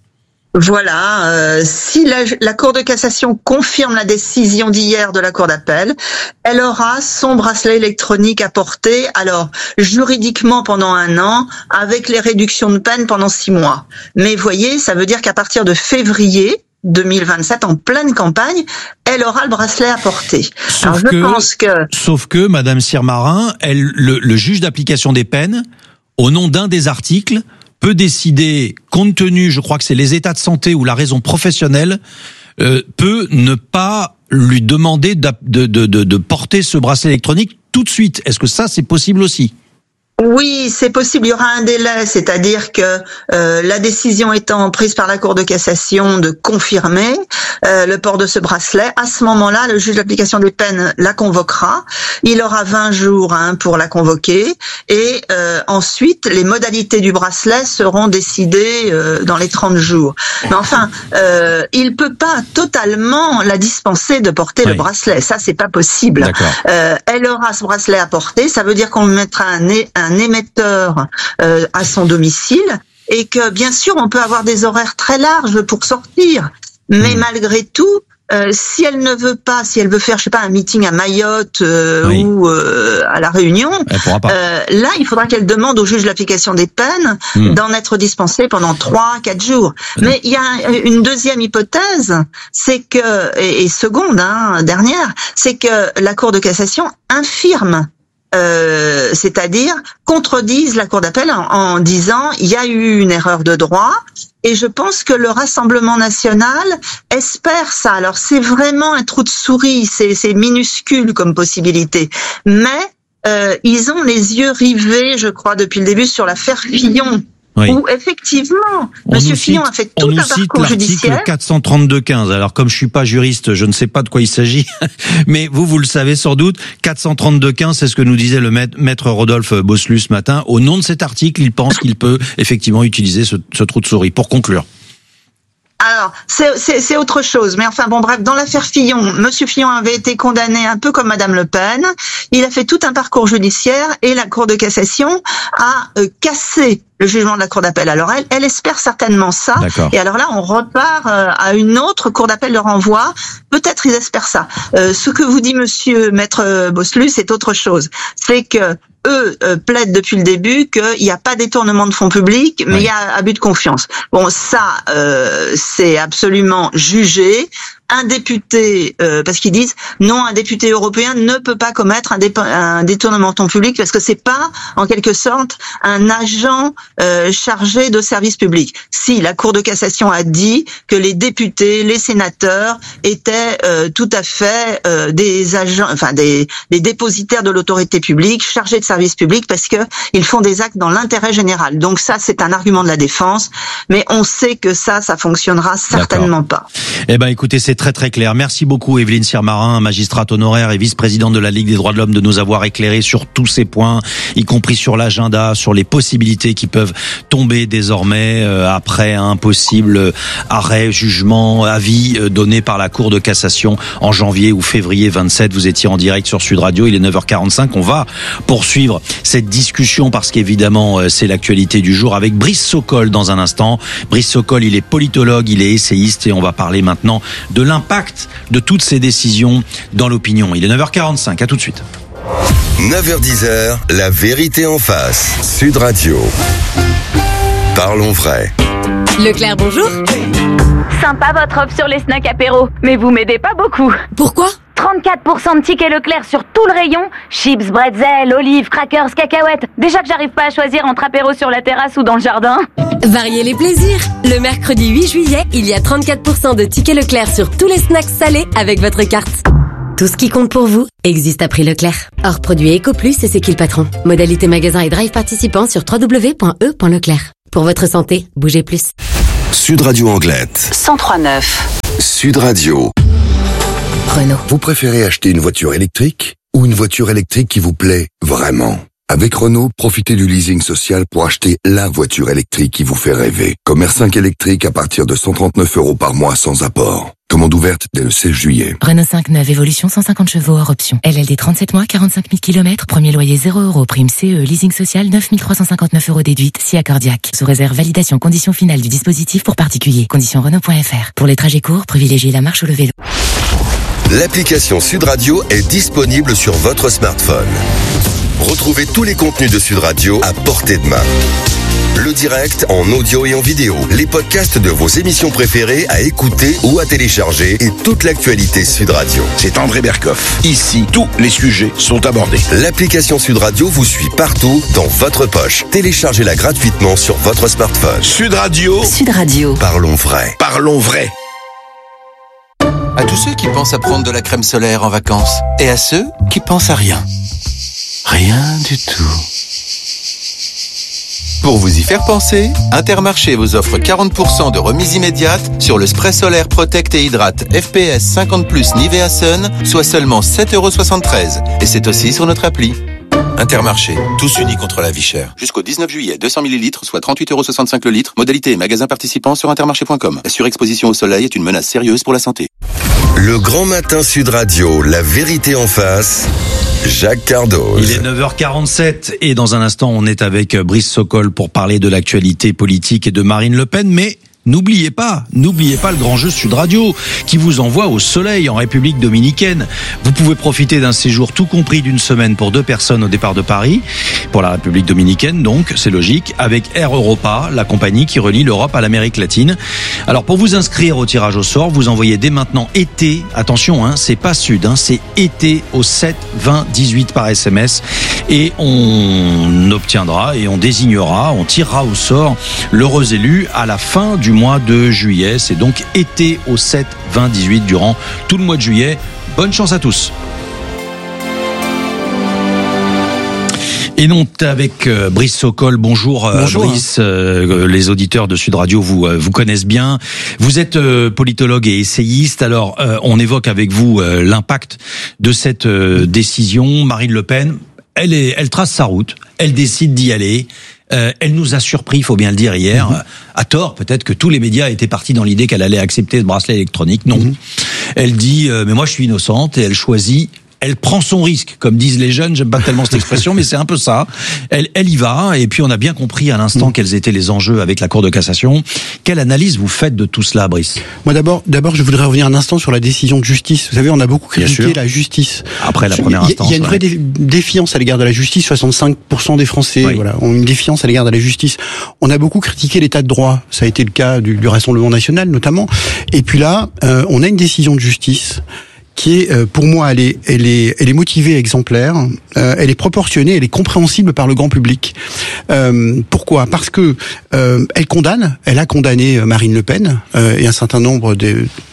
Voilà, euh, si la, la Cour de cassation confirme la décision d'hier de la Cour d'appel, elle aura son bracelet électronique à porter, alors juridiquement pendant un an, avec les réductions de peine pendant six mois. Mais voyez, ça veut dire qu'à partir de février deux mille vingt-sept, en pleine campagne, elle aura le bracelet à porter. Sauf alors je que, pense que... Sauf que, Madame Sirmarin, elle, le, le juge d'application des peines, au nom d'un des articles, peut décider, compte tenu, je crois que c'est les états de santé ou la raison professionnelle, euh, peut ne pas lui demander de, de, de, de porter ce bracelet électronique tout de suite. Est-ce que ça, c'est possible aussi ? Oui, c'est possible. Il y aura un délai, c'est-à-dire que euh, la décision étant prise par la Cour de cassation de confirmer euh, le port de ce bracelet, à ce moment-là, le juge d'application des peines la convoquera. Il aura vingt jours hein, pour la convoquer, et euh, ensuite les modalités du bracelet seront décidées euh, dans les trente jours. Mais enfin, euh, il peut pas totalement la dispenser de porter oui. le bracelet. Ça, c'est pas possible. Euh, elle aura ce bracelet à porter. Ça veut dire qu'on lui mettra un, un un émetteur euh, à son domicile, et que bien sûr on peut avoir des horaires très larges pour sortir, mais mmh. malgré tout, euh, si elle ne veut pas, si elle veut faire, je sais pas, un meeting à Mayotte euh, oui. ou euh, à la Réunion, euh, là il faudra qu'elle demande au juge de l'application des peines mmh. d'en être dispensée pendant trois, quatre jours. Mmh. Mais il y a une deuxième hypothèse, c'est que et, et seconde, hein, dernière, c'est que la Cour de cassation infirme. Euh, c'est-à-dire contredisent la Cour d'appel en, en disant il y a eu une erreur de droit, et je pense que le Rassemblement national espère ça. Alors c'est vraiment un trou de souris, c'est, c'est minuscule comme possibilité, mais euh, ils ont les yeux rivés, je crois, depuis le début sur l'affaire Fillon. Oui. Où effectivement, on Monsieur Fillon a fait tout un parcours judiciaire. l'article quatre cent trente-deux quinze. Alors comme je suis pas juriste, je ne sais pas de quoi il s'agit, mais vous, vous le savez sans doute. quatre cent trente-deux quinze, c'est ce que nous disait le maître, maître Rodolphe Bosselus ce matin. Au nom de cet article, il pense qu'il peut effectivement utiliser ce, ce trou de souris. Pour conclure. Alors, c'est, c'est, c'est autre chose. Mais enfin, bon, bref, dans l'affaire Fillon, Monsieur Fillon avait été condamné un peu comme Madame Le Pen. Il a fait tout un parcours judiciaire, et la Cour de cassation a euh, cassé le jugement de la Cour d'appel. Alors, elle, elle espère certainement ça. D'accord. Et alors là, on repart euh, à une autre Cour d'appel de renvoi. Peut-être ils espèrent ça. Euh, ce que vous dit Monsieur Maître Bosselus, c'est autre chose. C'est que eux euh, plaident depuis le début qu'il n'y a pas détournement de fonds publics, mais il oui. y a abus de confiance. Bon, ça, euh, c'est absolument jugé. Un député, euh, parce qu'ils disent non, un député européen ne peut pas commettre un, dé- un détournement de fonds publics parce que c'est pas, en quelque sorte, un agent euh, chargé de service public. Si la Cour de cassation a dit que les députés, les sénateurs étaient euh, tout à fait euh, des agents, enfin des, des dépositaires de l'autorité publique, chargés de service public, parce que ils font des actes dans l'intérêt général. Donc ça, c'est un argument de la défense, mais on sait que ça, ça fonctionnera certainement D'accord. pas. Eh ben, écoutez, c'est très très clair. Merci beaucoup Evelyne Sirmarin, magistrate honoraire et vice-présidente de la Ligue des droits de l'homme, de nous avoir éclairé sur tous ces points, y compris sur l'agenda, sur les possibilités qui peuvent tomber désormais euh, après un possible arrêt, jugement, avis euh, donné par la Cour de cassation en janvier ou février vingt-sept. Vous étiez en direct sur Sud Radio, il est neuf heures quarante-cinq. On va poursuivre cette discussion parce qu'évidemment euh, c'est l'actualité du jour avec Brice Sokol dans un instant. Brice Sokol, il est politologue, il est essayiste et on va parler maintenant de l'impact de toutes ces décisions dans l'opinion. Il est neuf heures quarante-cinq, à tout de suite. neuf heures dix, la vérité en face. Sud Radio. Parlons vrai. Leclerc, bonjour. Sympa votre offre sur les snacks apéro, mais vous m'aidez pas beaucoup. Pourquoi ? trente-quatre pour cent de tickets Leclerc sur tout le rayon. Chips, bretzel, olives, crackers, cacahuètes. Déjà que j'arrive pas à choisir entre apéro sur la terrasse ou dans le jardin. Variez les plaisirs. Le mercredi huit juillet, il y a trente-quatre pour cent de tickets Leclerc sur tous les snacks salés avec votre carte. Tout ce qui compte pour vous existe à prix Leclerc. Hors produit EcoPlus et c'est qui le patron. Modalité magasin et drive participant sur w w w point e point leclerc. Pour votre santé, bougez plus. Sud Radio Anglette. cent trois neuf. Sud Radio. Renault. Vous préférez acheter une voiture électrique ou une voiture électrique qui vous plaît vraiment ? Avec Renault, profitez du leasing social pour acheter la voiture électrique qui vous fait rêver. Comme R cinq électrique à partir de cent trente-neuf euros par mois sans apport. Commande ouverte dès le seize juillet. Renault cinq neuf Évolution cent cinquante chevaux hors option. L L D trente-sept mois, quarante-cinq mille kilomètres. Premier loyer zéro euros. Prime C E. Leasing social neuf mille trois cent cinquante-neuf euros déduite. Si accordiaque. Sous réserve validation condition finale du dispositif pour particulier. Condition Renault point F R. Pour les trajets courts, privilégiez la marche ou le vélo. L'application Sud Radio est disponible sur votre smartphone. Retrouvez tous les contenus de Sud Radio à portée de main. Le direct en audio et en vidéo, les podcasts de vos émissions préférées à écouter ou à télécharger et toute l'actualité Sud Radio. C'est André Berkoff. Ici, tous les sujets sont abordés. L'application Sud Radio vous suit partout dans votre poche. Téléchargez-la gratuitement sur votre smartphone. Sud Radio. Sud Radio. Parlons vrai. Parlons vrai. À tous ceux qui pensent à prendre de la crème solaire en vacances et à ceux qui pensent à rien. Rien du tout. Pour vous y faire penser, Intermarché vous offre quarante pour cent de remise immédiate sur le spray solaire Protect et Hydrate F P S cinquante plus Nivea Sun, soit seulement sept euros soixante-treize. Et c'est aussi sur notre appli. Intermarché, tous unis contre la vie chère. Jusqu'au dix-neuf juillet, deux cents millilitres, soit trente-huit euros soixante-cinq le litre. Modalité et magasin participants sur intermarché point com. La surexposition au soleil est une menace sérieuse pour la santé. Le Grand Matin Sud Radio, la vérité en face. Jacques Cardoz. Il est neuf heures quarante-sept et dans un instant on est avec Brice Sokol pour parler de l'actualité politique et de Marine Le Pen, mais n'oubliez pas, n'oubliez pas le grand jeu Sud Radio qui vous envoie au soleil en République dominicaine. Vous pouvez profiter d'un séjour tout compris d'une semaine pour deux personnes au départ de Paris, pour la République dominicaine donc, c'est logique, avec Air Europa, la compagnie qui relie l'Europe à l'Amérique latine. Alors pour vous inscrire au tirage au sort, vous envoyez dès maintenant été, attention, hein, c'est pas Sud, hein, c'est été au sept vingt dix-huit par S M S et on obtiendra et on désignera, on tirera au sort l'heureux élu à la fin du mois de juillet. C'est donc été au sept vingt dix-huit durant tout le mois de juillet. Bonne chance à tous. Et non, avec euh, Brice Sokol. Bonjour, euh, Bonjour. Brice. Euh, les auditeurs de Sud Radio vous euh, vous connaissent bien. Vous êtes euh, politologue et essayiste. Alors, euh, on évoque avec vous euh, l'impact de cette euh, décision. Marine Le Pen, elle est, elle trace sa route. Elle décide d'y aller. Euh, elle nous a surpris, il faut bien le dire, hier, mmh. à tort, peut-être que tous les médias étaient partis dans l'idée qu'elle allait accepter ce bracelet électronique. Non. Mmh. Elle dit, euh, mais moi je suis innocente, et elle choisit, elle prend son risque, comme disent les jeunes, j'aime pas tellement cette expression, mais c'est un peu ça. Elle, elle y va, et puis on a bien compris à l'instant mmh. quels étaient les enjeux avec la Cour de cassation. Quelle analyse vous faites de tout cela, Brice ? Moi d'abord, d'abord je voudrais revenir un instant sur la décision de justice. Vous savez, on a beaucoup critiqué la justice. Après la première instance. Il y a une vraie ouais. défiance à l'égard de la justice. soixante-cinq pour cent des Français oui. voilà, ont une défiance à l'égard de la justice. On a beaucoup critiqué l'état de droit. Ça a été le cas du, du Rassemblement national notamment. Et puis là, euh, on a une décision de justice qui est, pour moi, elle est, elle est, elle est motivée, exemplaire, euh, elle est proportionnée, elle est compréhensible par le grand public. Euh, pourquoi ? Parce que euh, elle condamne, elle a condamné Marine Le Pen euh, et un certain nombre de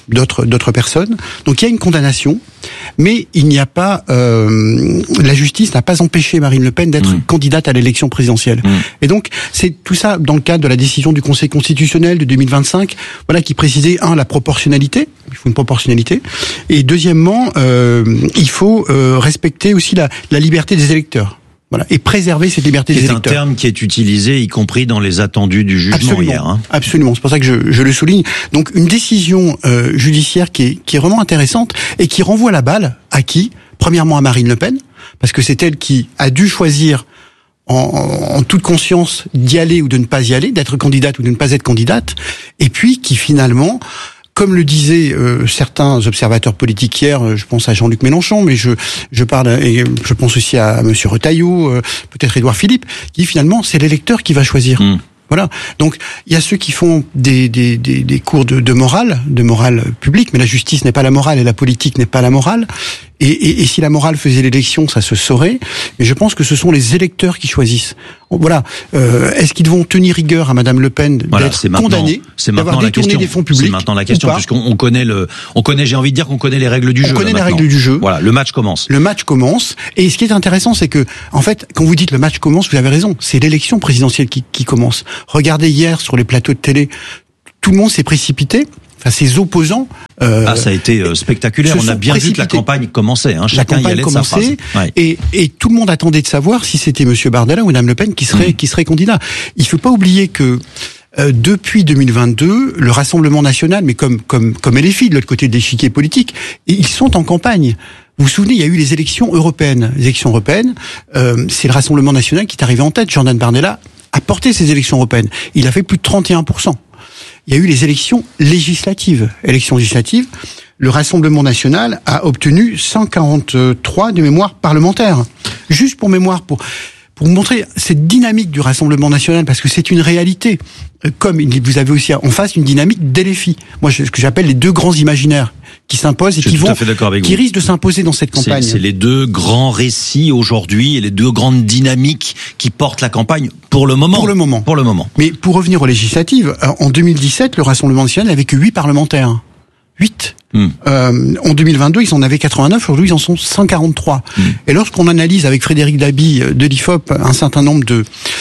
d'autres d'autres personnes. Donc il y a une condamnation, mais il n'y a pas euh, la justice n'a pas empêché Marine Le Pen d'être mmh. candidate à l'élection présidentielle. Mmh. Et donc c'est tout ça dans le cadre de la décision du Conseil constitutionnel de deux mille vingt-cinq, voilà, qui précisait un la proportionnalité, il faut une proportionnalité, et deuxièmement euh, il faut euh, respecter aussi la, la liberté des électeurs. Voilà, et préserver cette liberté des électeurs. C'est un terme qui est utilisé, y compris dans les attendus du jugement absolument, hier. Hein. Absolument, c'est pour ça que je, je le souligne. Donc une décision euh, judiciaire qui est, qui est vraiment intéressante et qui renvoie la balle à qui ? Premièrement à Marine Le Pen, parce que c'est elle qui a dû choisir en, en toute conscience d'y aller ou de ne pas y aller, d'être candidate ou de ne pas être candidate, et puis qui finalement... Comme le disaient euh, certains observateurs politiques hier, je pense à Jean-Luc Mélenchon, mais je je parle et je pense aussi à, à Monsieur Retailleau, euh, peut-être Édouard Philippe, qui dit finalement c'est l'électeur qui va choisir. Mmh. Voilà. Donc il y a ceux qui font des des des, des cours de, de morale, de morale publique, mais la justice n'est pas la morale et la politique n'est pas la morale. Et, et, et si la morale faisait l'élection, ça se saurait. Mais je pense que ce sont les électeurs qui choisissent. Voilà. Euh, est-ce qu'ils vont tenir rigueur à Madame Le Pen voilà, d'être condamnée, c'est d'avoir détourné question. des fonds publics? C'est maintenant la question, puisqu'on on connaît le, on connaît, j'ai envie de dire qu'on connaît les règles du on jeu. On connaît là, les maintenant. règles du jeu. Voilà, le match commence. Le match commence. Et ce qui est intéressant, c'est que, en fait, quand vous dites le match commence, vous avez raison. C'est l'élection présidentielle qui, qui commence. Regardez hier sur les plateaux de télé, tout le monde s'est précipité. Enfin, ses opposants. Euh, ah, ça a été euh, spectaculaire. On a bien vu que la campagne commençait. Hein. Chacun y allait de sa phrase. Ouais. Et, et tout le monde attendait de savoir si c'était Monsieur Bardella ou Madame Le Pen qui serait, mmh. qui serait candidat. Il ne faut pas oublier que euh, depuis deux mille vingt-deux, le Rassemblement national, mais comme comme comme L F I de l'autre côté de l'échiquier politique, ils sont en campagne. Vous vous souvenez, il y a eu les élections européennes. Les élections européennes, euh, c'est le Rassemblement national qui est arrivé en tête. Jordan Bardella a porté ces élections européennes. Il a fait plus de trente et un pour cent. Il y a eu les élections législatives. Élections législatives, le Rassemblement national a obtenu cent quarante-trois de mémoire parlementaire. Juste pour mémoire, pour pour vous montrer cette dynamique du Rassemblement national, parce que c'est une réalité. Comme vous avez aussi en face une dynamique d'L F I. Moi, ce que j'appelle les deux grands imaginaires qui s'imposent et qui vont, qui risquent de s'imposer dans cette campagne. C'est, c'est les deux grands récits aujourd'hui et les deux grandes dynamiques qui portent la campagne pour le moment. Pour le moment. Pour le moment. Mais pour revenir aux législatives, en deux mille dix-sept, le Rassemblement national n'avait que huit parlementaires. huit. Mmh. Euh, en deux mille vingt-deux, ils en avaient quatre-vingt-neuf. Aujourd'hui, ils en sont cent quarante-trois. Mmh. Et lorsqu'on analyse avec Frédéric Dabi de l'I F O P un certain nombre de...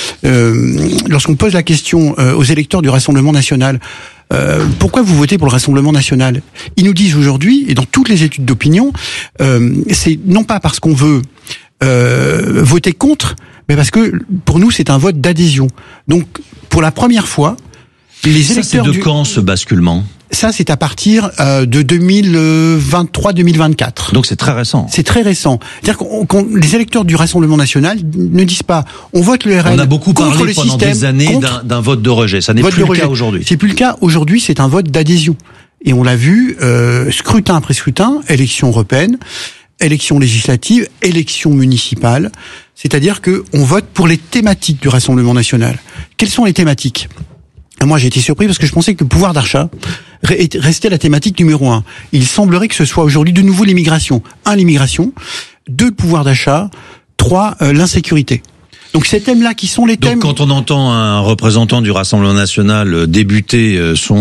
Euh, lorsqu'on pose la question euh, aux électeurs du Rassemblement national, euh, pourquoi vous votez pour le Rassemblement national ? Ils nous disent aujourd'hui, et dans toutes les études d'opinion, euh, c'est non pas parce qu'on veut euh, voter contre, mais parce que pour nous, c'est un vote d'adhésion. Donc, pour la première fois, les ça, électeurs... c'est de du... quand ce basculement ? Ça, c'est à partir euh, de deux mille vingt-trois deux mille vingt-quatre. Donc c'est très récent. C'est très récent. C'est-à-dire qu'on, qu'on, les électeurs du Rassemblement national ne disent pas on vote le R N. On a beaucoup contre parlé le pendant système, des années d'un, d'un vote de rejet. Ça n'est plus le cas aujourd'hui. C'est plus le cas aujourd'hui. C'est un vote d'adhésion. Et on l'a vu euh, scrutin après scrutin, élection européenne, élection législative, élection municipale. C'est-à-dire que on vote pour les thématiques du Rassemblement national. Quelles sont les thématiques ? Moi, j'ai été surpris parce que je pensais que le pouvoir d'achat restait la thématique numéro un. Il semblerait que ce soit aujourd'hui de nouveau l'immigration. Un, l'immigration. Deux, le pouvoir d'achat. Trois, euh, l'insécurité. Donc ces thèmes-là qui sont les thèmes... Donc quand on entend un représentant du Rassemblement national débuter son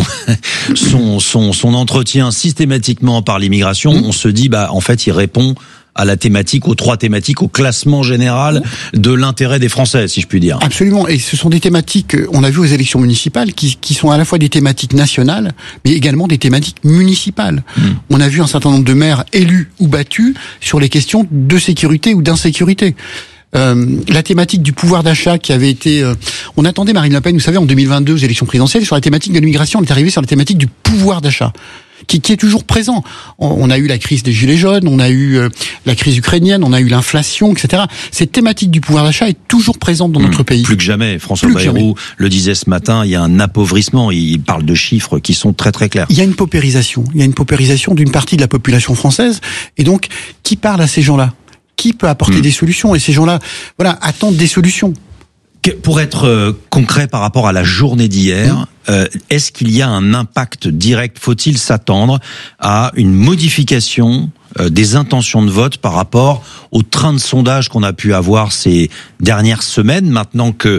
son son, son entretien systématiquement par l'immigration, mmh. on se dit bah en fait il répond à la thématique, aux trois thématiques, au classement général de l'intérêt des Français, si je puis dire. Absolument, et ce sont des thématiques, on a vu aux élections municipales, qui, qui sont à la fois des thématiques nationales, mais également des thématiques municipales. Mmh. On a vu un certain nombre de maires élus ou battus sur les questions de sécurité ou d'insécurité. Euh, la thématique du pouvoir d'achat qui avait été... Euh, on attendait Marine Le Pen, vous savez, en deux mille vingt-deux, aux élections présidentielles, sur la thématique de l'immigration, on est arrivé sur la thématique du pouvoir d'achat. Qui, qui est toujours présent. On, on a eu la crise des gilets jaunes, on a eu euh, la crise ukrainienne, on a eu l'inflation, et cetera. Cette thématique du pouvoir d'achat est toujours présente dans mmh, notre pays. Plus que jamais. François Bayrou le disait ce matin, il y a un appauvrissement. Il parle de chiffres qui sont très très clairs. Il y a une paupérisation. Il y a une paupérisation d'une partie de la population française. Et donc, qui parle à ces gens-là ? Qui peut apporter mmh. des solutions ? Et ces gens-là, voilà, attendent des solutions. Pour être euh, concret par rapport à la journée d'hier, mmh. euh, est-ce qu'il y a un impact direct ? Faut-il s'attendre à une modification euh, des intentions de vote par rapport au train de sondage qu'on a pu avoir ces dernières semaines, maintenant que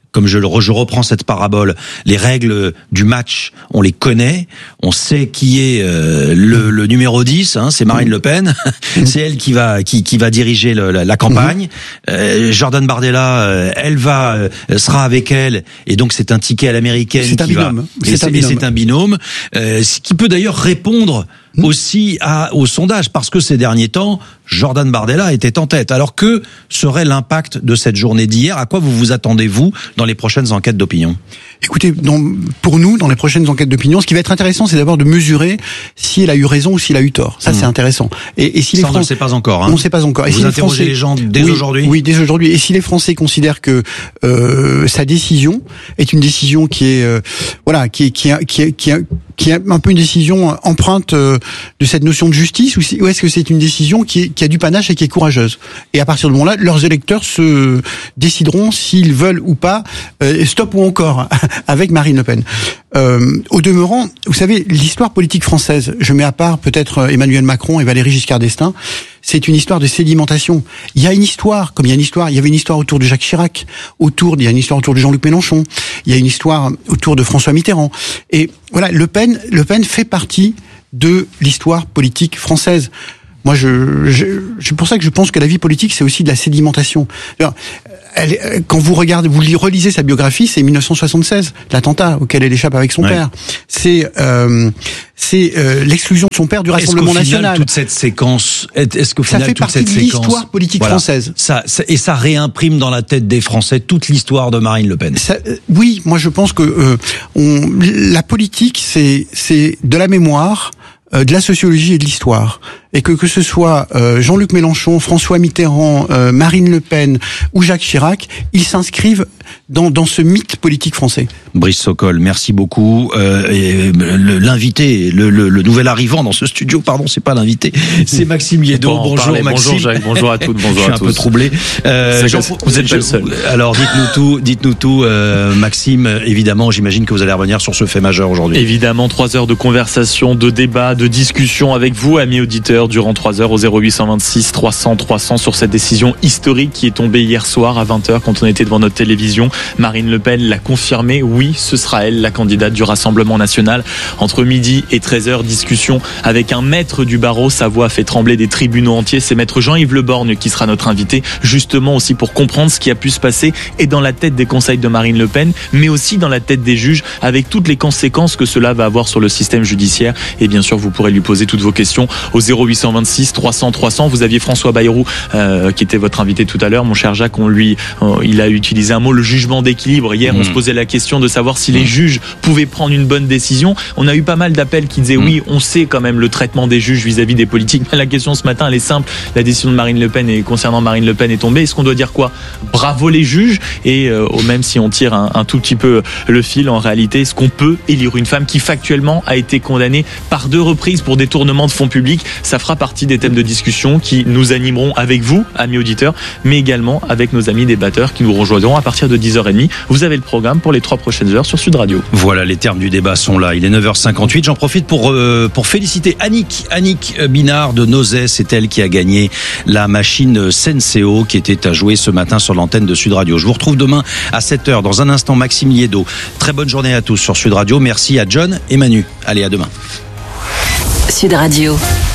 comme je, le, je reprends cette parabole, les règles du match, on les connaît, on sait qui est euh, le, le numéro dix, hein, c'est Marine Le Pen, c'est elle qui va qui, qui va diriger le, la, la campagne. Euh, Jordan Bardella, euh, elle va euh, sera avec elle, et donc c'est un ticket à l'américaine c'est qui un va. binôme. Et C'est un c'est, binôme. et c'est un binôme, euh, ce qui peut d'ailleurs répondre aussi à, au sondage, parce que ces derniers temps, Jordan Bardella était en tête. Alors que serait l'impact de cette journée d'hier? À quoi vous vous attendez-vous dans les prochaines enquêtes d'opinion? Écoutez, dans, pour nous, dans les prochaines enquêtes d'opinion, ce qui va être intéressant, c'est d'abord de mesurer si elle a eu raison ou s'il a eu tort. Ça, mmh. c'est intéressant. Et, et si Ça, les on Fran... ne le sait pas encore. Hein. On ne sait pas encore. Et vous si interrogez les, Français... les gens dès oui, aujourd'hui? Oui, dès aujourd'hui. Et si les Français considèrent que euh, sa décision est une décision qui est, euh, voilà, qui est, qui est, qui est, qui est, qui est un peu une décision empreinte euh, de cette notion de justice, ou, si, ou est-ce que c'est une décision qui, est, qui a du panache et qui est courageuse? Et à partir de ce moment-là, leurs électeurs se décideront s'ils veulent ou pas euh, stop ou encore avec Marine Le Pen. Euh, au demeurant, vous savez, l'histoire politique française, je mets à part peut-être Emmanuel Macron et Valéry Giscard d'Estaing, c'est une histoire de sédimentation. Il y a une histoire, comme il y a une histoire, il y avait une histoire autour de Jacques Chirac, autour, il y a une histoire autour de Jean-Luc Mélenchon, il y a une histoire autour de François Mitterrand. Et voilà, Le Pen, Le Pen fait partie de l'histoire politique française. Moi, je, je, c'est pour ça que je pense que la vie politique, c'est aussi de la sédimentation. Alors, elle, quand vous regardez, vous relisez sa biographie, c'est mille neuf cent soixante-seize, l'attentat auquel elle échappe avec son ouais. père. C'est, euh, c'est euh, l'exclusion de son père du Rassemblement est-ce qu'au final, national. Toute cette séquence, est-ce qu'au ça final, fait toute partie cette de séquence, l'histoire politique voilà, française. Ça, ça, et ça réimprime dans la tête des Français toute l'histoire de Marine Le Pen. Ça, euh, oui, moi je pense que euh, on, la politique, c'est, c'est de la mémoire, euh, de la sociologie et de l'histoire. Et que que ce soit euh, Jean-Luc Mélenchon, François Mitterrand, euh, Marine Le Pen ou Jacques Chirac, ils s'inscrivent dans dans ce mythe politique français. Brice Sokol, merci beaucoup. Euh, et le, l'invité, le, le, le nouvel arrivant dans ce studio, pardon, c'est pas l'invité, c'est Maxime Liédo. Bonjour parler. Maxime. Bonjour Jacques, bonjour à toutes, bonjour Je suis à un tous. peu troublé. Euh, Jean, vous êtes pas le seul. Alors dites-nous tout, dites-nous tout, euh, Maxime. Évidemment, j'imagine que vous allez revenir sur ce fait majeur aujourd'hui. Évidemment, trois heures de conversation, de débat, de discussion avec vous, amis auditeurs, durant trois heures au zéro huit cent vingt-six trois cents trois cents sur cette décision historique qui est tombée hier soir à vingt heures quand on était devant notre télévision. Marine Le Pen l'a confirmé, oui, ce sera elle la candidate du Rassemblement national. Entre midi et treize heures, discussion avec un maître du barreau. Sa voix fait trembler des tribunaux entiers. C'est maître Jean-Yves Le Borgne qui sera notre invité, justement aussi pour comprendre ce qui a pu se passer et dans la tête des conseils de Marine Le Pen, mais aussi dans la tête des juges, avec toutes les conséquences que cela va avoir sur le système judiciaire. Et bien sûr, vous pourrez lui poser toutes vos questions au zéro huit cent vingt-six trois cents trois cents. Vous aviez François Bayrou euh, qui était votre invité tout à l'heure, mon cher Jacques. On lui, euh, il a utilisé un mot, le jugement d'équilibre. Hier, mmh. on se posait la question de savoir si mmh. les juges pouvaient prendre une bonne décision. On a eu pas mal d'appels qui disaient mmh. oui, on sait quand même le traitement des juges vis-à-vis des politiques. La question ce matin, elle est simple. La décision de Marine Le Pen et concernant Marine Le Pen est tombée. Est-ce qu'on doit dire quoi? Bravo les juges. Et euh, même si on tire un, un tout petit peu le fil, en réalité, est-ce qu'on peut élire une femme qui factuellement a été condamnée par deux reprises pour détournement de fonds publics? Ça fera partie des thèmes de discussion qui nous animeront avec vous, amis auditeurs, mais également avec nos amis débatteurs qui nous rejoindront à partir de dix heures trente. Vous avez le programme pour les trois prochaines heures sur Sud Radio. Voilà, les termes du débat sont là. Il est neuf heures cinquante-huit. J'en profite pour euh, pour féliciter Annick, Annick Binard de Nozay. C'est elle qui a gagné la machine Senseo qui était à jouer ce matin sur l'antenne de Sud Radio. Je vous retrouve demain à sept heures. Dans un instant, Maxime Liédo. Très bonne journée à tous sur Sud Radio. Merci à John et Manu. Allez, à demain. Sud Radio.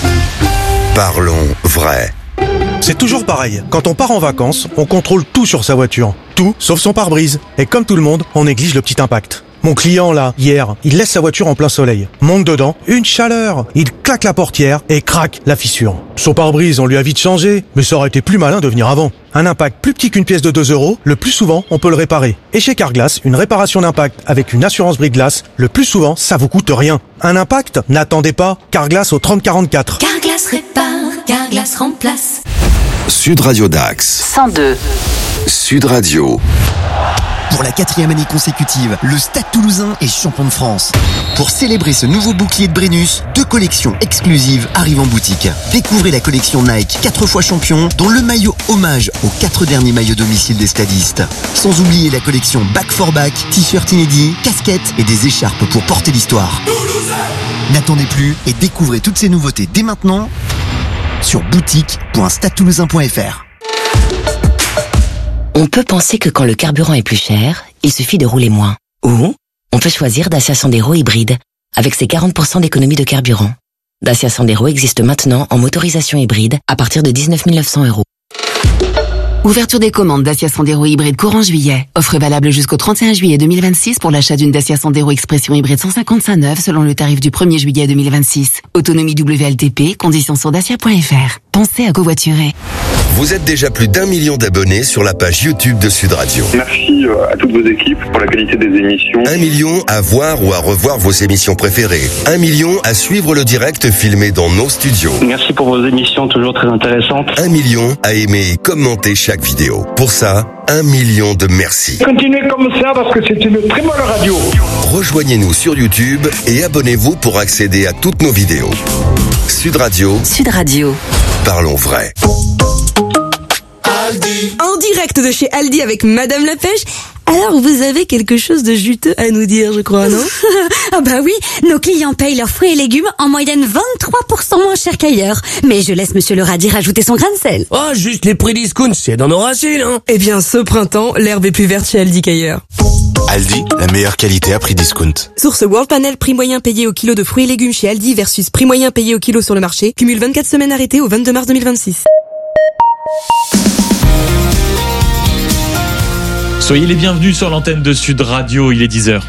Parlons vrai. C'est toujours pareil. Quand on part en vacances, on contrôle tout sur sa voiture. Tout, sauf son pare-brise. Et comme tout le monde, on néglige le petit impact. Mon client, là, hier, il laisse sa voiture en plein soleil. Monte dedans, une chaleur. Il claque la portière et craque la fissure. Son pare-brise, on lui a vite changé, mais ça aurait été plus malin de venir avant. Un impact plus petit qu'une pièce de deux euros, le plus souvent, on peut le réparer. Et chez Carglass, une réparation d'impact avec une assurance brise-glace, le plus souvent, ça vous coûte rien. Un impact? N'attendez pas. Carglass au trente quarante-quatre. Carglass répare, Carglass remplace. Sud Radio Dax. cent deux. Sud Radio. Pour la quatrième année consécutive, le Stade Toulousain est champion de France. Pour célébrer ce nouveau bouclier de Brennus, deux collections exclusives arrivent en boutique. Découvrez la collection Nike quatre fois champion, dont le maillot hommage aux quatre derniers maillots domicile des stadistes. Sans oublier la collection Back for Back, t-shirt inédits, casquettes et des écharpes pour porter l'histoire. N'attendez plus et découvrez toutes ces nouveautés dès maintenant sur boutique point stade toulousain point f r. On peut penser que quand le carburant est plus cher, il suffit de rouler moins. Ou on peut choisir Dacia Sandero hybride, avec ses quarante pour cent d'économie de carburant. Dacia Sandero existe maintenant en motorisation hybride à partir de dix-neuf mille neuf cents euros. Ouverture des commandes Dacia Sandero hybride courant juillet. Offre valable jusqu'au trente et un juillet deux mille vingt-six pour l'achat d'une Dacia Sandero Expression hybride cent cinquante-cinq neuve selon le tarif du premier juillet deux mille vingt-six. Autonomie W L T P, conditions sur dacia point f r. Pensez à covoiturer. Vous êtes déjà plus d'un million d'abonnés sur la page YouTube de Sud Radio. Merci à toutes vos équipes pour la qualité des émissions. Un million à voir ou à revoir vos émissions préférées. Un million à suivre le direct filmé dans nos studios. Merci pour vos émissions toujours très intéressantes. Un million à aimer et commenter chaque vidéo. Pour ça, un million de merci. Continuez comme ça parce que c'est une très bonne radio. Rejoignez-nous sur YouTube et abonnez-vous pour accéder à toutes nos vidéos. Sud Radio. Sud Radio. Parlons vrai. En direct de chez Aldi avec Madame la Pêche. Alors, vous avez quelque chose de juteux à nous dire, je crois, non? Ah bah oui, nos clients payent leurs fruits et légumes en moyenne vingt-trois pour cent moins cher qu'ailleurs. Mais je laisse Monsieur le radis rajouter son grain de sel. Oh, juste les prix discount, c'est dans nos racines, hein. Eh bien, ce printemps, l'herbe est plus verte chez Aldi qu'ailleurs. Aldi, la meilleure qualité à prix discount. Source World Panel, prix moyen payé au kilo de fruits et légumes chez Aldi versus prix moyen payé au kilo sur le marché. Cumule vingt-quatre semaines arrêtées au vingt-deux mars deux mille vingt-six. Soyez les bienvenus sur l'antenne de Sud Radio, il est dix heures.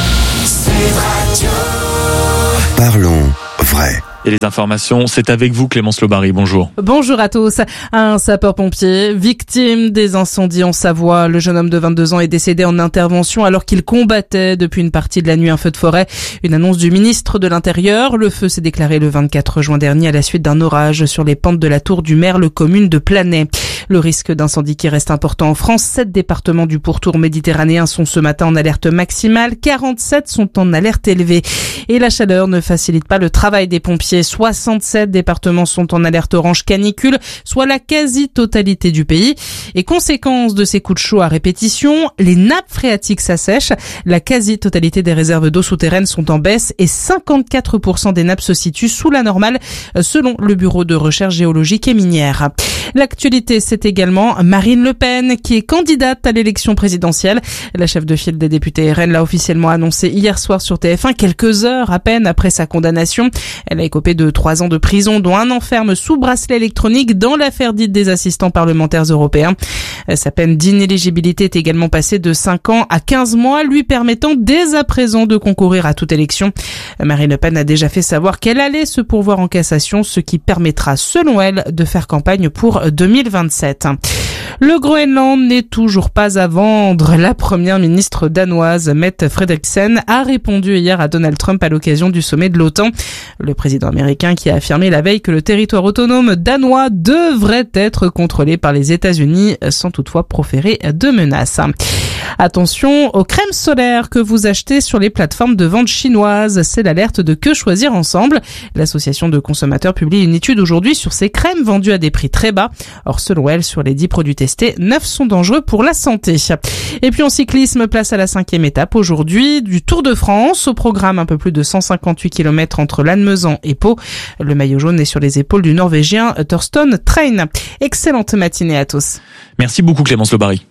Parlons vrai. Et les informations, c'est avec vous Clémence Lobary, bonjour. Bonjour à tous. Un sapeur-pompier, victime des incendies en Savoie. Le jeune homme de vingt-deux ans est décédé en intervention alors qu'il combattait depuis une partie de la nuit un feu de forêt. Une annonce du ministre de l'Intérieur. Le feu s'est déclaré le vingt-quatre juin dernier à la suite d'un orage sur les pentes de la Tour du Merle, commune de Planay. Le risque d'incendie qui reste important en France. Sept départements du pourtour méditerranéen sont ce matin en alerte maximale. quarante-sept sont en alerte élevée. Et la chaleur ne facilite pas le travail des pompiers. soixante-sept départements sont en alerte orange canicule, soit la quasi-totalité du pays. Et conséquence de ces coups de chaud à répétition, les nappes phréatiques s'assèchent. La quasi-totalité des réserves d'eau souterraines sont en baisse et cinquante-quatre pour cent des nappes se situent sous la normale, selon le Bureau de recherche géologique et minière. L'actualité, c'est également Marine Le Pen, qui est candidate à l'élection présidentielle. La chef de file des députés R N l'a officiellement annoncé hier soir sur T F un, quelques heures à peine après sa condamnation. Elle a écopé de trois ans de prison, dont un an ferme sous bracelet électronique dans l'affaire dite des assistants parlementaires européens. Sa peine d'inéligibilité est également passée de cinq ans à quinze mois, lui permettant dès à présent de concourir à toute élection. Marine Le Pen a déjà fait savoir qu'elle allait se pourvoir en cassation, ce qui permettra, selon elle, de faire campagne pour deux mille vingt-sept. Le Groenland n'est toujours pas à vendre. La première ministre danoise, Mette Frederiksen, a répondu hier à Donald Trump à l'occasion du sommet de l'OTAN. Le président américain qui a affirmé la veille que le territoire autonome danois devrait être contrôlé par les États-Unis sans toutefois proférer de menaces. Attention aux crèmes solaires que vous achetez sur les plateformes de vente chinoises. C'est l'alerte de Que Choisir Ensemble. L'association de consommateurs publie une étude aujourd'hui sur ces crèmes vendues à des prix très bas. Or, selon elle, sur les dix produits testés, neuf sont dangereux pour la santé. Et puis en cyclisme, place à la cinquième étape aujourd'hui du Tour de France. Au programme, un peu plus de cent cinquante-huit kilomètres entre Lannemezan et Pau. Le maillot jaune est sur les épaules du Norvégien Thorsten Train. Excellente matinée à tous. Merci beaucoup Clémence Lobary.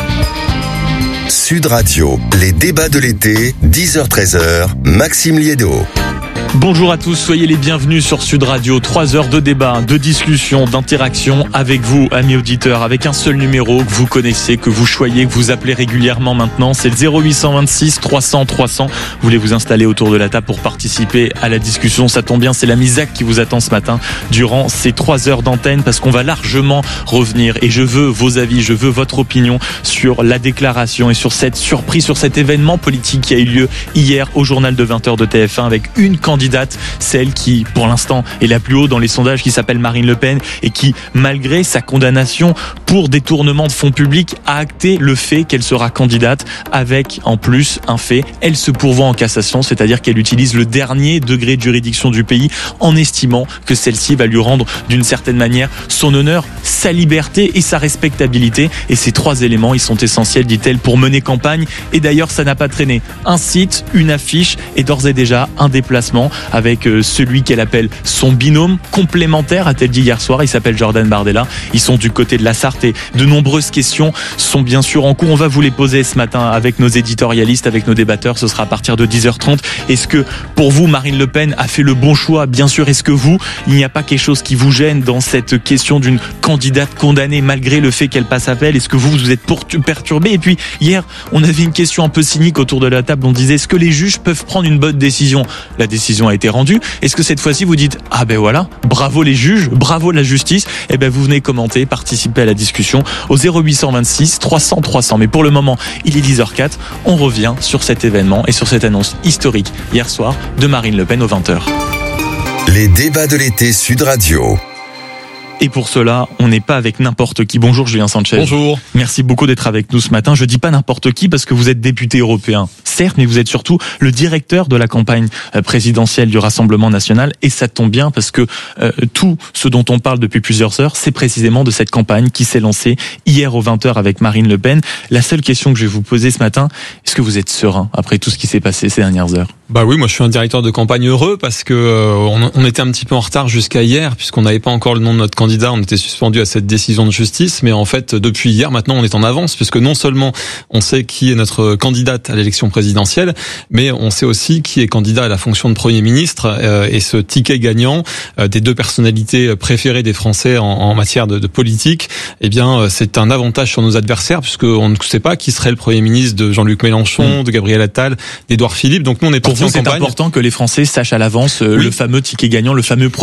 Sud Radio, les débats de l'été, dix heures treize heures, Maxime Liédo. Bonjour à tous, soyez les bienvenus sur Sud Radio. Trois heures de débat, de discussion, d'interaction avec vous, amis auditeurs, avec un seul numéro que vous connaissez, que vous choyez, que vous appelez régulièrement maintenant. C'est le zéro huit cent vingt-six trois cents trois cents. Vous voulez vous installer autour de la table pour participer à la discussion. Ça tombe bien, c'est l'ami Zach qui vous attend ce matin durant ces trois heures d'antenne parce qu'on va largement revenir et je veux vos avis, je veux votre opinion sur la déclaration et sur cette surprise, sur cet événement politique qui a eu lieu hier au journal de vingt heures de T F un avec une candidate candidate, celle qui pour l'instant est la plus haute dans les sondages, qui s'appelle Marine Le Pen et qui, malgré sa condamnation pour détournement de fonds publics, a acté le fait qu'elle sera candidate avec en plus un fait, elle se pourvoit en cassation, c'est-à-dire qu'elle utilise le dernier degré de juridiction du pays en estimant que celle-ci va lui rendre d'une certaine manière son honneur, sa liberté et sa respectabilité. Et ces trois éléments, ils sont essentiels, dit-elle, pour mener campagne. Et d'ailleurs, ça n'a pas traîné. Un site, une affiche et d'ores et déjà un déplacement. événement avec celui qu'elle appelle son binôme complémentaire, a-t-elle dit hier soir. Il s'appelle Jordan Bardella. Ils sont du côté de la Sarthe et de nombreuses questions sont bien sûr en cours. On va vous les poser ce matin avec nos éditorialistes, avec nos débatteurs. Ce sera à partir de dix heures trente. Est-ce que pour vous, Marine Le Pen a fait le bon choix? Bien sûr. Est-ce que vous, il n'y a pas quelque chose qui vous gêne dans cette question d'une candidate condamnée malgré le fait qu'elle passe appel? Est-ce que vous, vous êtes perturbé? Et puis hier, on avait une question un peu cynique autour de la table. On disait, est-ce que les juges peuvent prendre une bonne décision? La décision a été rendue. Est-ce que cette fois-ci, vous dites, ah ben voilà, bravo les juges, bravo la justice? Eh ben vous venez commenter, participer à la discussion au zéro huit cent vingt-six trois cents trois cents. Mais pour le moment, il est dix heures quatre. On revient sur cet événement et sur cette annonce historique hier soir de Marine Le Pen aux vingt heures. Les débats de l'été Sud Radio. Et pour cela, on n'est pas avec n'importe qui. Bonjour Julien Sanchez. Bonjour. Merci beaucoup d'être avec nous ce matin. Je dis pas n'importe qui parce que vous êtes député européen, certes, mais vous êtes surtout le directeur de la campagne présidentielle du Rassemblement national. Et ça tombe bien parce que euh, tout ce dont on parle depuis plusieurs heures, c'est précisément de cette campagne qui s'est lancée hier aux vingt heures avec Marine Le Pen. La seule question que je vais vous poser ce matin, est-ce que vous êtes serein après tout ce qui s'est passé ces dernières heures? Bah oui, moi je suis un directeur de campagne heureux parce que euh, on, on était un petit peu en retard jusqu'à hier puisqu'on n'avait pas encore le nom de notre candidat, on était suspendu à cette décision de justice, mais en fait depuis hier maintenant on est en avance puisque non seulement on sait qui est notre candidate à l'élection présidentielle, mais on sait aussi qui est candidat à la fonction de Premier ministre euh, et ce ticket gagnant euh, des deux personnalités préférées des Français en, en matière de, de politique, eh bien euh, c'est un avantage sur nos adversaires puisqu'on ne sait pas qui serait le Premier ministre de Jean-Luc Mélenchon, mmh. de Gabriel Attal, d'Édouard Philippe, donc nous on est pour vous c'est important que les Français sachent à l'avance euh, oui. le fameux ticket gagnant, le fameux